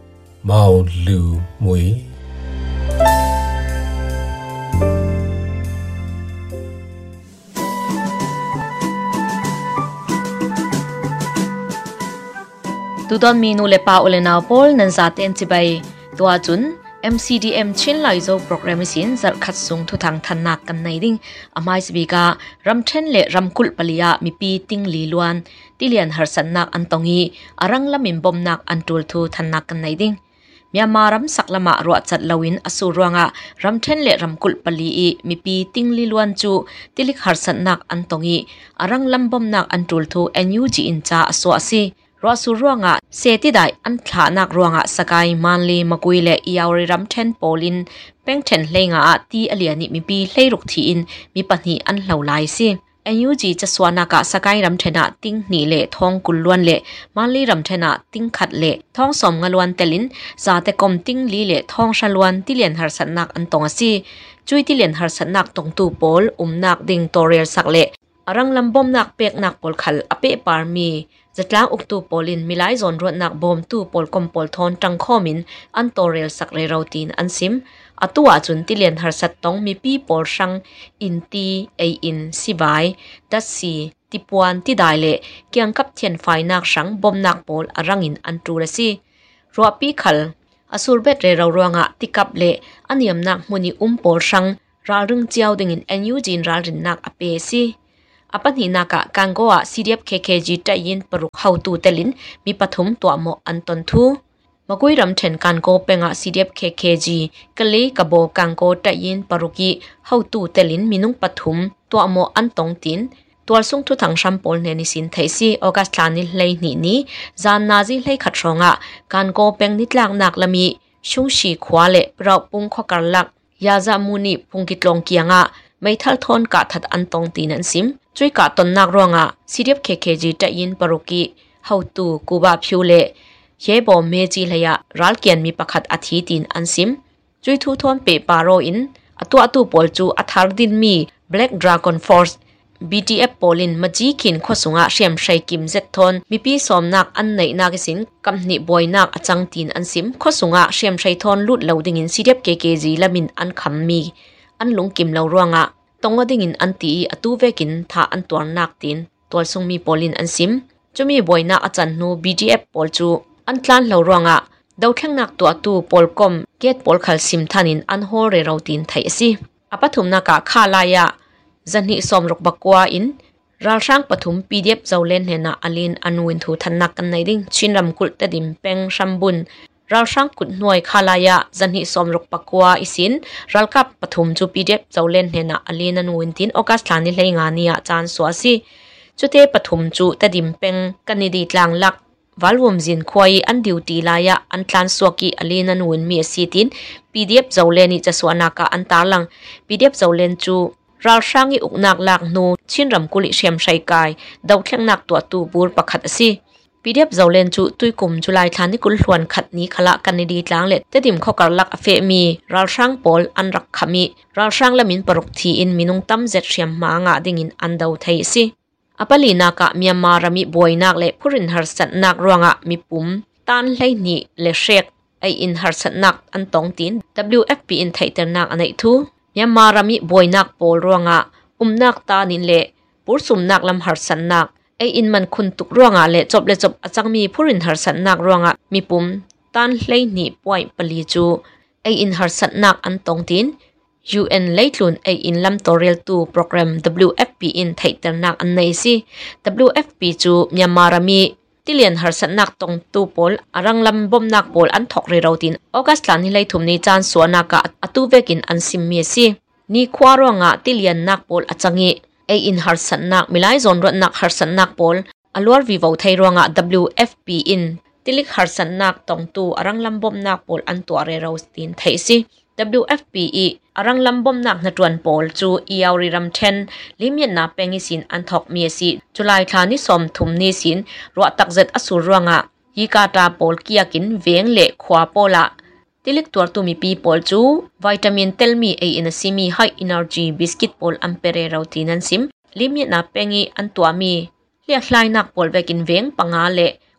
မောင်လူမွေตูดอนมีนูเลปาโอเลนาโพลนันซาเตนจิบายตัวจุน เอ็ม ซี ดี เอ็ม ชินไลโซโปรแกรมสินจัดขัดส่งทุทางทันนักกันในดิ่งอามายสบีการำเทนเลรำคุลปลียามีปีติงลีลวนที่เลียนหาสันนักอันตงฮีอารังละมิมบอมนักอันตูลทูทันนักกันในดิ่งเมียมารำสักละมารัวจัดลาวินอสูรวงะรำเทนเลรำคุลปลีอีมีปีติงลีลวนจูที่ลิกหาสันนักอันตงฮีอารังลำบอมนักอันตูลทูเอ็นยูจีอินจาอสวาซีรัวสุรวงะเสติได้อันทานักรวงะสกายมันลีมกุยเลอีเอาริรัมเทนโปลินเป็งเทนเลงะตีอเลียนิมีปีเลรุกทีอินมีปัญหาอันเหล่าลายสิเอ็นยูจีจะสวานากะสกายรัมเทนะติ้งนีเลทองกุลล้วนเลมันลีรัมเทนะติ้งขัดเลทองสมงลวนเตลินซาเตกอมติ้งลีเลทองชลวนที่เลียนหาสันนักอันตงสิจุยที่เลียนหาสันนักตงตูโปลอุมนักดิงโตเรียลสักเลอรังลำบอมนักเปกนักปอลขัลอเปปาร์มีจัดล้างอุกตูปอลินมิไลซอนรถนักบอมตูปอลคอมปอลทอนจังข้อมินอันโตเรลสักเรราตีนอันซิมอตัวจุนที่เลียนหาสัตตงมีปีปอลชังอินตีเออินสิบายดัชซีติปวนที่ได้เลเกียงกับเทียนไฟนักชังบอมนักปอลอรังอินอันตูเลซีรัวปีขัลอสูรเบตเรเรารวงะติกับเลอันยมนักมุนีอุมปอลชังรารึงเจียวดึงอินเอ็นยูจินรารินนักอเปซีอปันหินากะกังโกะ ซี ดี เอฟ เค เค จี ตะยินปรุกเฮาตูเตลินมีปฐมตัวโมอันตนทูมกุยรำเทนกันโกเป็งะ ซี ดี เอฟ เค เค จีกะลีกะโบกังโกตะยินปรุกิเฮาตูเตลินมีนุงปฐมตัวโมอันตงตินตัวสุงทุทังชัมปอลเนนิสินไทซีออกัสลานิเลนีนีจานนาซิเลขัดชงะกันโกเป็งนิดลางนักละมีชุงชีขวาเลเปราปุงขกัลลักยาจามูนิพุงกิตลงเกียงะไม่ทัลทอนกะทัดอันตงตีนันซิมจุยกะตนนักรวงะ ซี ดี เอฟ เค เค จี ตะยินปรุกิเฮาตูกูบาพิวเลเยบอเมจีเลียรัลเกียนมีประคัดอาทิตินอันซิมจุยทูทอนเปปาโรอินอตัวอตูปอลจูอัทาร์ดินมี Black Dragon Force บี ที เอฟ ปอลินมาจีขินขวสุงะเชียมชัยกิมเซตทอนมีปีสอมนักอันไหนนักสินกำนิบอยนักอจังตินอันซิมขวสุงะเชียมชัยทอนลุดเหลาดิงิน ซี ดี เอฟ เค เค จี ละมินอันคำมีอันลุงกิมเหลารวงะตรงอดิ่งินอันตีอตูเวกินท่าอันตัวนักตินตัวทรงมีปอลินอันซิมจะมีบอยนักอาจารย์นู บี ที เอฟ ปอลจูอันทลานเหลารวงะดาวแข่งนักตัวตูปอลคอมเกตปอลขัลซิมทันินอันโฮเรเราตินไทยสิอปฐุมนักะข้าลายะจันนิสอมรกบักวาอินรัลช่างปฐุม พี ดี เอฟ เจ้าเล่นเฮนะอลินอันวินทูทันนักกันในดิ่งชินรำกุลตะดิมเป็งชัมบุนรัลช่างกุดหน่วยข้าลายะจันนิสอมรกบักวาอิสินรัลกับปฐุมจู พี ดี เอฟ เจ้าเล่นเฮนะอลินอันวินตินออกัสลานิเลงานียจานสวาซีจุเตปฐุมจูตะดิมเป็งกันนิดีตลางลักวัลวมจินควายอันดิวตีลายะอันทลานสวกีอลีนันวินมีสีติน พี ดี เอฟ เจ้าเลนิจะสวนักอันตาลัง พี ดี เอฟ เจ้าเลนจูรัลช่างอีอุกนักลักนูชินรำกุลิเชียมชัยกายดาวแข่งนักตัวตูบูรประคัดสิ พี ดี เอฟ เจ้าเลนจูตุยกุมจุลายทานิกุลหวนขัดนี้ขละกันนิดีตลางเล็ดจะดิมข้อกลักเฟมีรัลช่างปอลอันรักขมีรัลช่างละมินปรุกทีอินมินุงตั้มเจ็ดเชียมมางะดิ่งินอันดาวไทยสิอปลีนากะเมียมารามิบวยนักเละผู้รินหาสัตนักรวงะมีปุ่มตันไลนี่เลเชกไออินหาสัตนักอันตองติน ดับเบิลยู เอฟ พี อินไทยเตอร์นักอันไหนทูเมียมารามิบวยนักโปลรวงะอุ้มนักตานินเละปุรสุมนักลำหาสัตนักไออินมันคุณตุกรวงะเละจบเละจบอาจังมีผู้รินหาสัตนักรวงะมีปุ่มตันไลนี่ป่วยปลีจูไออินหาสัตนักอันตองตินยู เอ็น ไลท์ลุนไออินลัมตอเรียลตูโปรแกรม ดับเบิลยู เอฟ พี อินไทยเตอร์นักอันไหนสิ ดับเบิลยู เอฟ พี จูเมียมารามีที่เลียนหาสันนักตรงตูปอลอารังลำบอมนักปอลอันทอกเรเราตินออกัสลานิไลทุมนิจานสวนากะอตูเวกินอันซิมเมียสินี่ควารวงะที่เลียนนักปอลอาจังงี้ไออินหาสันนักมิไลซอนรถนักหาสันนักปอลอลวร์วิวไทยรวงะ ดับเบิลยู เอฟ พี อินที่ลิกหาสันนักตรงตูอารังลำบอมนักปอลอันตัวเรเราตินไทยสิดับเบิลยู เอฟ พี อีอารังลำบอมนักนัดวันปอลจูอีเอาริรัมเทนลิมีนาเป็งสินอันทอกเมียสิจุลายทานิสอมทุมนิสินรัวตักเจ็ดอสุรวงะยีกาตาปอลกิยากินเวียงเละขวาปอละติลิกตัวตุมีปีปอลจูวิตามินเทลมีเออินซิมีไฮอินเนอร์จีบิสกิตปอลอัมเปเรเราตินันซิมลิมีนาเป็งอันตัวมีเลียกลายนักปอลเวกินเวียงปังอาเละข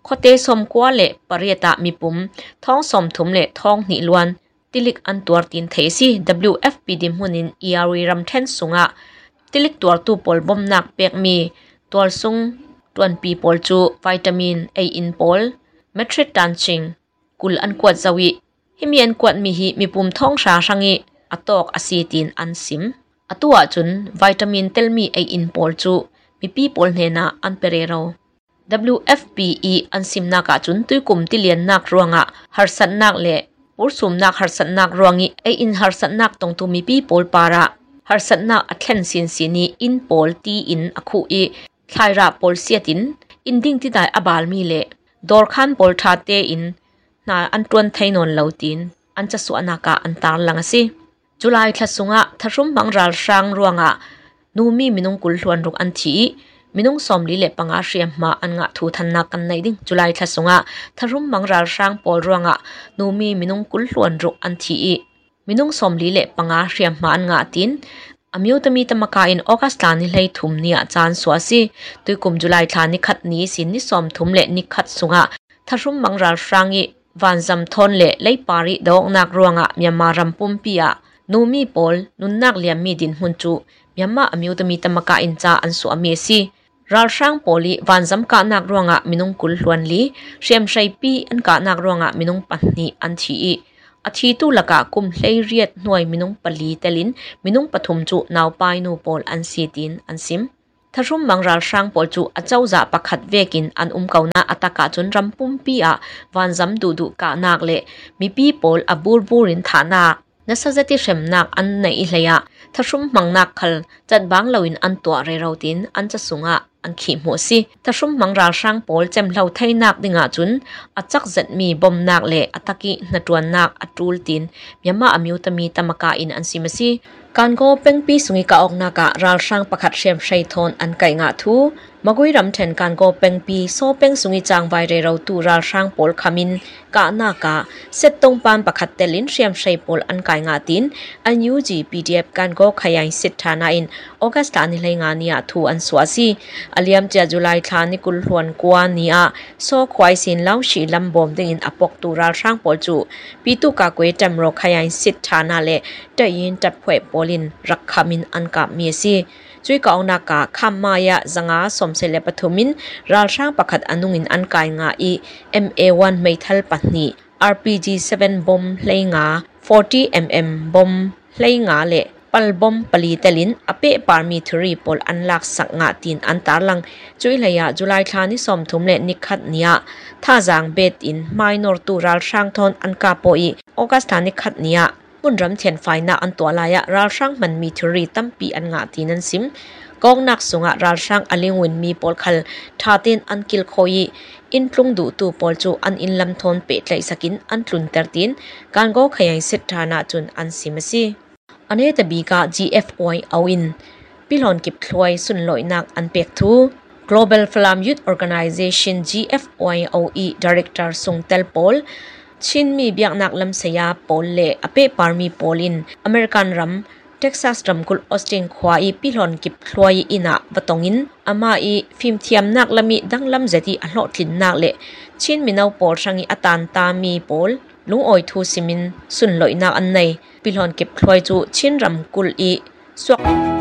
ขเตสมกัวเละปริยตามีปุ่มท้องสมทุมเละท้องนิลวนติลิกอันตัวตินเทซี ดับเบิลยู เอฟ พี ดิมหุนิน อี อาร์ วี รำเทนสุงะติลิกตัวตูปอลบอมนักเปียกมีตัวซุงตวนปีปอลจูวิตามิน A อินปอลเมทริตันชิงกุลอันกวดจวิฮิมีอันกวดมีหิมีปุ่มท้องชาชังอีอตอกอซีตินอันซิมอตัวจุนวิตามินเตลมี A อินปอลจูมีปีปอลเนนาอันเปเรโร ดับเบิลยู เอฟ พี อี อันซิมนักจุนตุยกุมติเลียนนักรวงะฮาร์สันนักเละปุรสุมนักฮาร์สันนักรวงีไออินฮาร์สันนักตรงตุมีปีปอลปาระฮาร์สันนักอัตเลนซินซินีอินปอลตีอินอคูอีไคราปอลเซียตินอินดิ้งที่ได้อบาลมีเละดอร์คันปอลทาเตอินนาอันตวนไทนอนเลวตินอันจะสวนนักอันตาลังสิจุลัยทัศงะทรุมบังรัลช่างรวงะนูมีมินุงกุลทวนรุกอันทีมินุงสอมลีเละปังอาเชียมมาอันงะทูทันนักกันในดิ้งจุลัยทัศงะทรุมบังรัลช่างปอลรวงะนูมีมินุงกุลทวนรุกอันทีมินุงสอมลีเละปังอาเชียมมาอันงะตินอมิวตมีตมกาอินออกัสตานิเลยทุมเนียจานสวาซีตุยกุมจุลัยทานิขัดนี้สินนิสอมทุมเละนิขัดสุงะทรุมบังรัลช่างอีวันจำทนเละเลยปาริดอกนักรวงะเมียมารัมปุ่มปียนูมีปอลนุนนักเลียมมีดินหุนจูเมียมาอมิวตมีตมกาอินจาอันสุอเมซีรัลช่างปอลีวันจำกานักรวงะมินุงกุลล้วนลีเชียมชัยปีอันกานักรวงะมินุงปันนีอันทีอาทิตุลกะกุมเลยเรียดหน่วยมินุงปลีเตลินมินุงปฐุมจูนาวปายนูปอลอันซีตินอันซิมทารุมบังรัลช่างปอลจูอาเจ้าจ่าประคัดเวกินอันอุ้มเกาหน้าอัตกาจนรำปุ่มปีอะวันจำดูดูกานักเละมีปีปอลอบูร์บูรินฐานานัสจะที่เข็มนักอันในอิเลยะทารุมมังนักขลจัดบังลวินอันตัวเรเราตินอันจะสุงะอันขีหัวซีทารุมมังรัลช่างปอลเจมเหล่าไทยนักดิงาจุนอัจักจัดมีบอมนักเละอัตกินตวนนักอัตรูลตินยามาอมิวตมีตมกาอินอันซิมซีการโกเป็งปีสุงิกาออกนากะรัลช่างประคัดเชียมชัยทนอันไก่งาทูมกุยรำเทนการโกเป็งปีโซเป็งสุงิจางไวเรเราตูรัลช่างปอลขมินกะนากะเซตตงปานประคัดเตลินเชียมชัยปอลอันไก่งาตินอันยูจีพีดีเอฟการโกขยายสิทธานาอินออกัสตานิเลยงานียทูอันสวาซีอเลียมเจจุไลทานิกุลหวนกวานียโซควายสินเล่าชีลำบอมดิงอินอปกตูรัลช่างปอลจูปีตุกากวยจำโรขยายสิทธานาเลได้ยินจัดเผยปอลินรักขมินอันกับเมียซีจุยกเอานากาคำมายะจังอาสมเสเลปทุมินรัลช่างประคัดอนุงินอันกายงาอี เอ็ม เอ วัน ไม่ทัลปัตนี อาร์ พี จี เซเว่น บอมเลยงา สี่สิบ มิลลิเมตร บอมเลยงาเละปัลบอมปลีเตลินอเปะปาร์มีทรีปอลอันลักสักงาตินอันตาลังจุยเลยะจุลัยทานิสมทุมเลนิคัดเนียท่าจางเบตอินไมโนร์ตูรัลช่างทอนอันกาโปอีออกัสตานิคัดเนียมุนรำเทียนไฟนาอันตัวลายะรัลช่างมันมีทรีตั้มปีอันงาตินันซิมกองนักสุงะรัลช่างอลิงวินมีปอลคัลทาตินอันกิลโคยอินพลุงดูตูปอลจูอันอินลำทอนเปตไลสกินอันทลุนเตอร์ตินการก็ขยายสิทธานาจุนอันซิมซีอันนี้ตบีกา จี เอฟ โอ เอาอินปิลอนกิบคลอยสุนลอยนักอันเป็กทู Global Flam Youth Organization จี เอฟ โอ เอา อี Director สุงเตลปอลชินมีเบียกนักลำเสียปอลเล่อเปปาร์มีปอลินอเมริกันรัมเท็กซัสรัมกุลออสตินควายปิลอนกิบคลอยอินะบตงอินอามาอีฟิมเทียมนักลมีดังลำเจตีอโลทินนักเล่ชินมีนาวปอลช่างอีอัตันตามีปอลลุงออยทูซิมินสุนลอยนักอันในปิลอนกิบคลอยจูชินรัมกุลอีสวก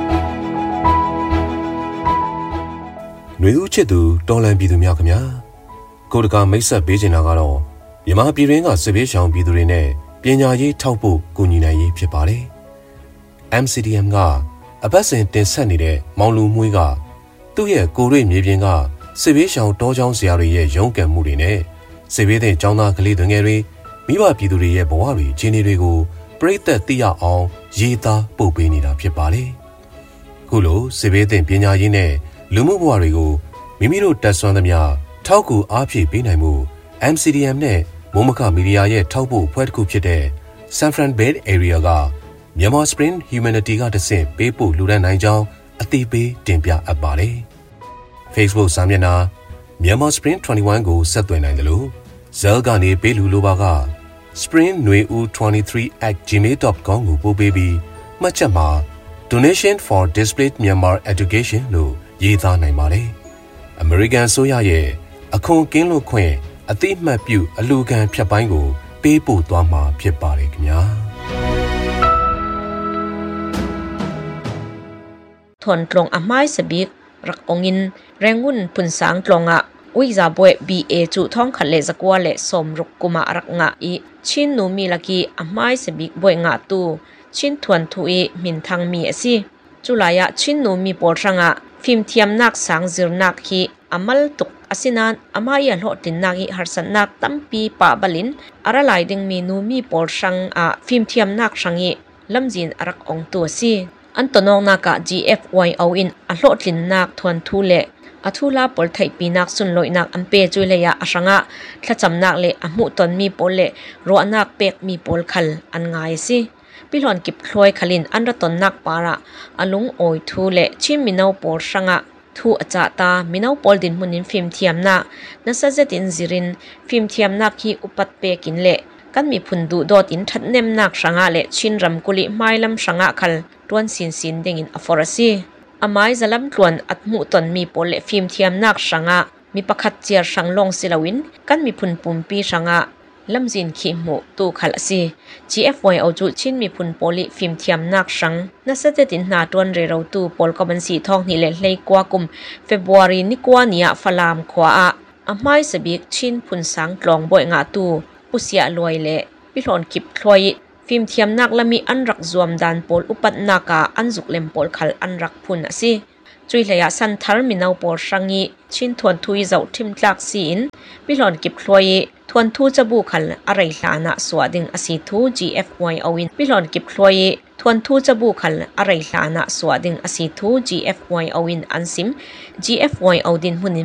หน่วยอุจิตูตอนแรกปีตุเมียขมยากูตกาไม่สับเบจินาการอยามาปีเรงกับเสบียงปีตุเรเน่เปียญายีเท่าปุกุญญายีဖြစ်ပါတယ် เอ็ม ซี ดี เอ็ม ကအပတ်စဉ်တင်ဆက်နေတဲ့မောင်လူမွေးကသူ့ရဲ့ကိုရွေမြေပြင်ကစစ်ဘေးရှောင်တောချောင်းဆရာတွေရဲ့ရုန်းကန်မှုတွေနဲ့စစ်ဘေးတဲ့ចောင်းသားကလေးတွေငယ်တွေမိဘပြည်သူတွေရဲ့ဘဝတွေခြေနေတွေကိုပြိသက်သိရအောင်ရေးသားပို့ပေးနေတာဖြစ်ပါတယ်။ခုလိုစစ်ဘေးတဲ့ပညာရေးနဲ့လူမှုဘဝတွေကိုမိမိတို့တက်ဆွမ်းသမျှထောက်ကူအားဖြည့်ပေးနိုင်မှု เอ็ม ซี ดี เอ็ม နဲ့မုံမခမီဒီယာရဲ့ထောက်ပို့အဖွဲ့တစ်ခုဖြစ်တဲ့ San Fran Bay Area ကမြန်မာ Spring Humanity ကတဆင့်ပေးပို့လူဒန်းနိုင်ကြောင်းအသိပေးတင်ပြအပ်ပါတယ်။ Facebook စာမျက်နှာမြန်မာ Spring ยี่สิบเอ็ดကိုဆက်သွယ်နိုင်တယ်လို့ဇဲလ်ကနေပေးလူလိုပါက spring nueu twenty-three at gmail dot com ကိုပို့ပေးပြီးမှတ်ချက်မှာ Donation for Displaced Myanmar Education လို့ရေးသားနိုင်ပါတယ်။ American ဆိုရရဲ့အခုကင်းလို့ခွင့်အတိအမှတ်ပြုအလူခံဖြတ်ပိုင်းကိုပေးပို့သွားမှာဖြစ်ပါတယ်ခင်ဗျာทนตรงอไม้สบิกรักองอินแรงวุ่นพุนสางตรงอ่ะวิจาบวยบีเอจุท้องขัดเลสกัวเลสมรุกกุมารักงะอีชินนูมีลักีอไม้สบิกบวยงะตูชินทวนทุยมินทางมีสิจุลายะชินนูมีปอรังอ่ะฟิล์มเทียมนักสางจิรนักฮีอามัลตุกอาศินานอามายาโลดินนักฮีฮาร์สันนักตั้มปีปะบลินอาราไลดิงมีนูมีปอรังอ่ะฟิล์มเทียมนักสังฮีลำจินรักองตัวสิอันตนองนัก จี เอฟ วาย เอาอินอาโลดินนักทวนทุเลอาทุลาปอลไทยปีนักสุนลอยนักอัมเปจุเลยะอาสังะถ้าจำนักเลอามุตนมีปอลเลรัวนักเป็กมีปอลคัลอันง่ายสิพิลอนกิบคลอยขลินอันรัตนนักปาระอลุงโอยทูเลชิมมินาวปอลสังะทูอาจาตามินาวปอลดินมุนินฟิล์มเทียมนักนัสเซตินซิรินฟิล์มเทียมนักฮีอุปัตเปกินเลกันมีพุนดูดอดินทัดเนมนักสังะเลชินรำกุลิไมลำสังะคัลรวนสินสินเดงินอฟอร์ซีอไม้จะลำตวนอัดมุตนมีปอลเลฟิล์มเทียมนักสังะมีประคัดเจียร์สังลงศิลวินกันมีพุนปุ่มปีสังะลำจินขีมูตูขัลซี จี เอฟ วาย เอาจุชินมีพุนโปลิฟิล์มเทียมนักสังนัสเตตินนาตวนเรเราตูปอลกบันสีทองนี่เลเลยกว่ากุมเฟบรุรีนิกว่านี้ฟลามขวาอาไม้สบิกชินพุนสังกลองบ่อยงาตูปุเสียลอยเละพิลอนกิบคลอยฟิล์มเทียมนักละมีอันรักรวมดานปอลอุปัตนากาอันจุกเลมปอลขัลอันรักพุนซีจุยเลยะสันทาร์มินาวปอลสังยีชินทวนทุยเจ้าทิมลักซีนพิลอนกิบคลอยทวนทูจะบุคัลอะไรหลานะสวดิงอสีทู จี เอฟ วาย เอาวินพิลอนกิบคลอยทวนทูจะบุคัลอะไรหลานะสวดิงอสีทู จี เอฟ วาย เอาวินอันซิม จี เอฟ วาย เอาดินมุนิ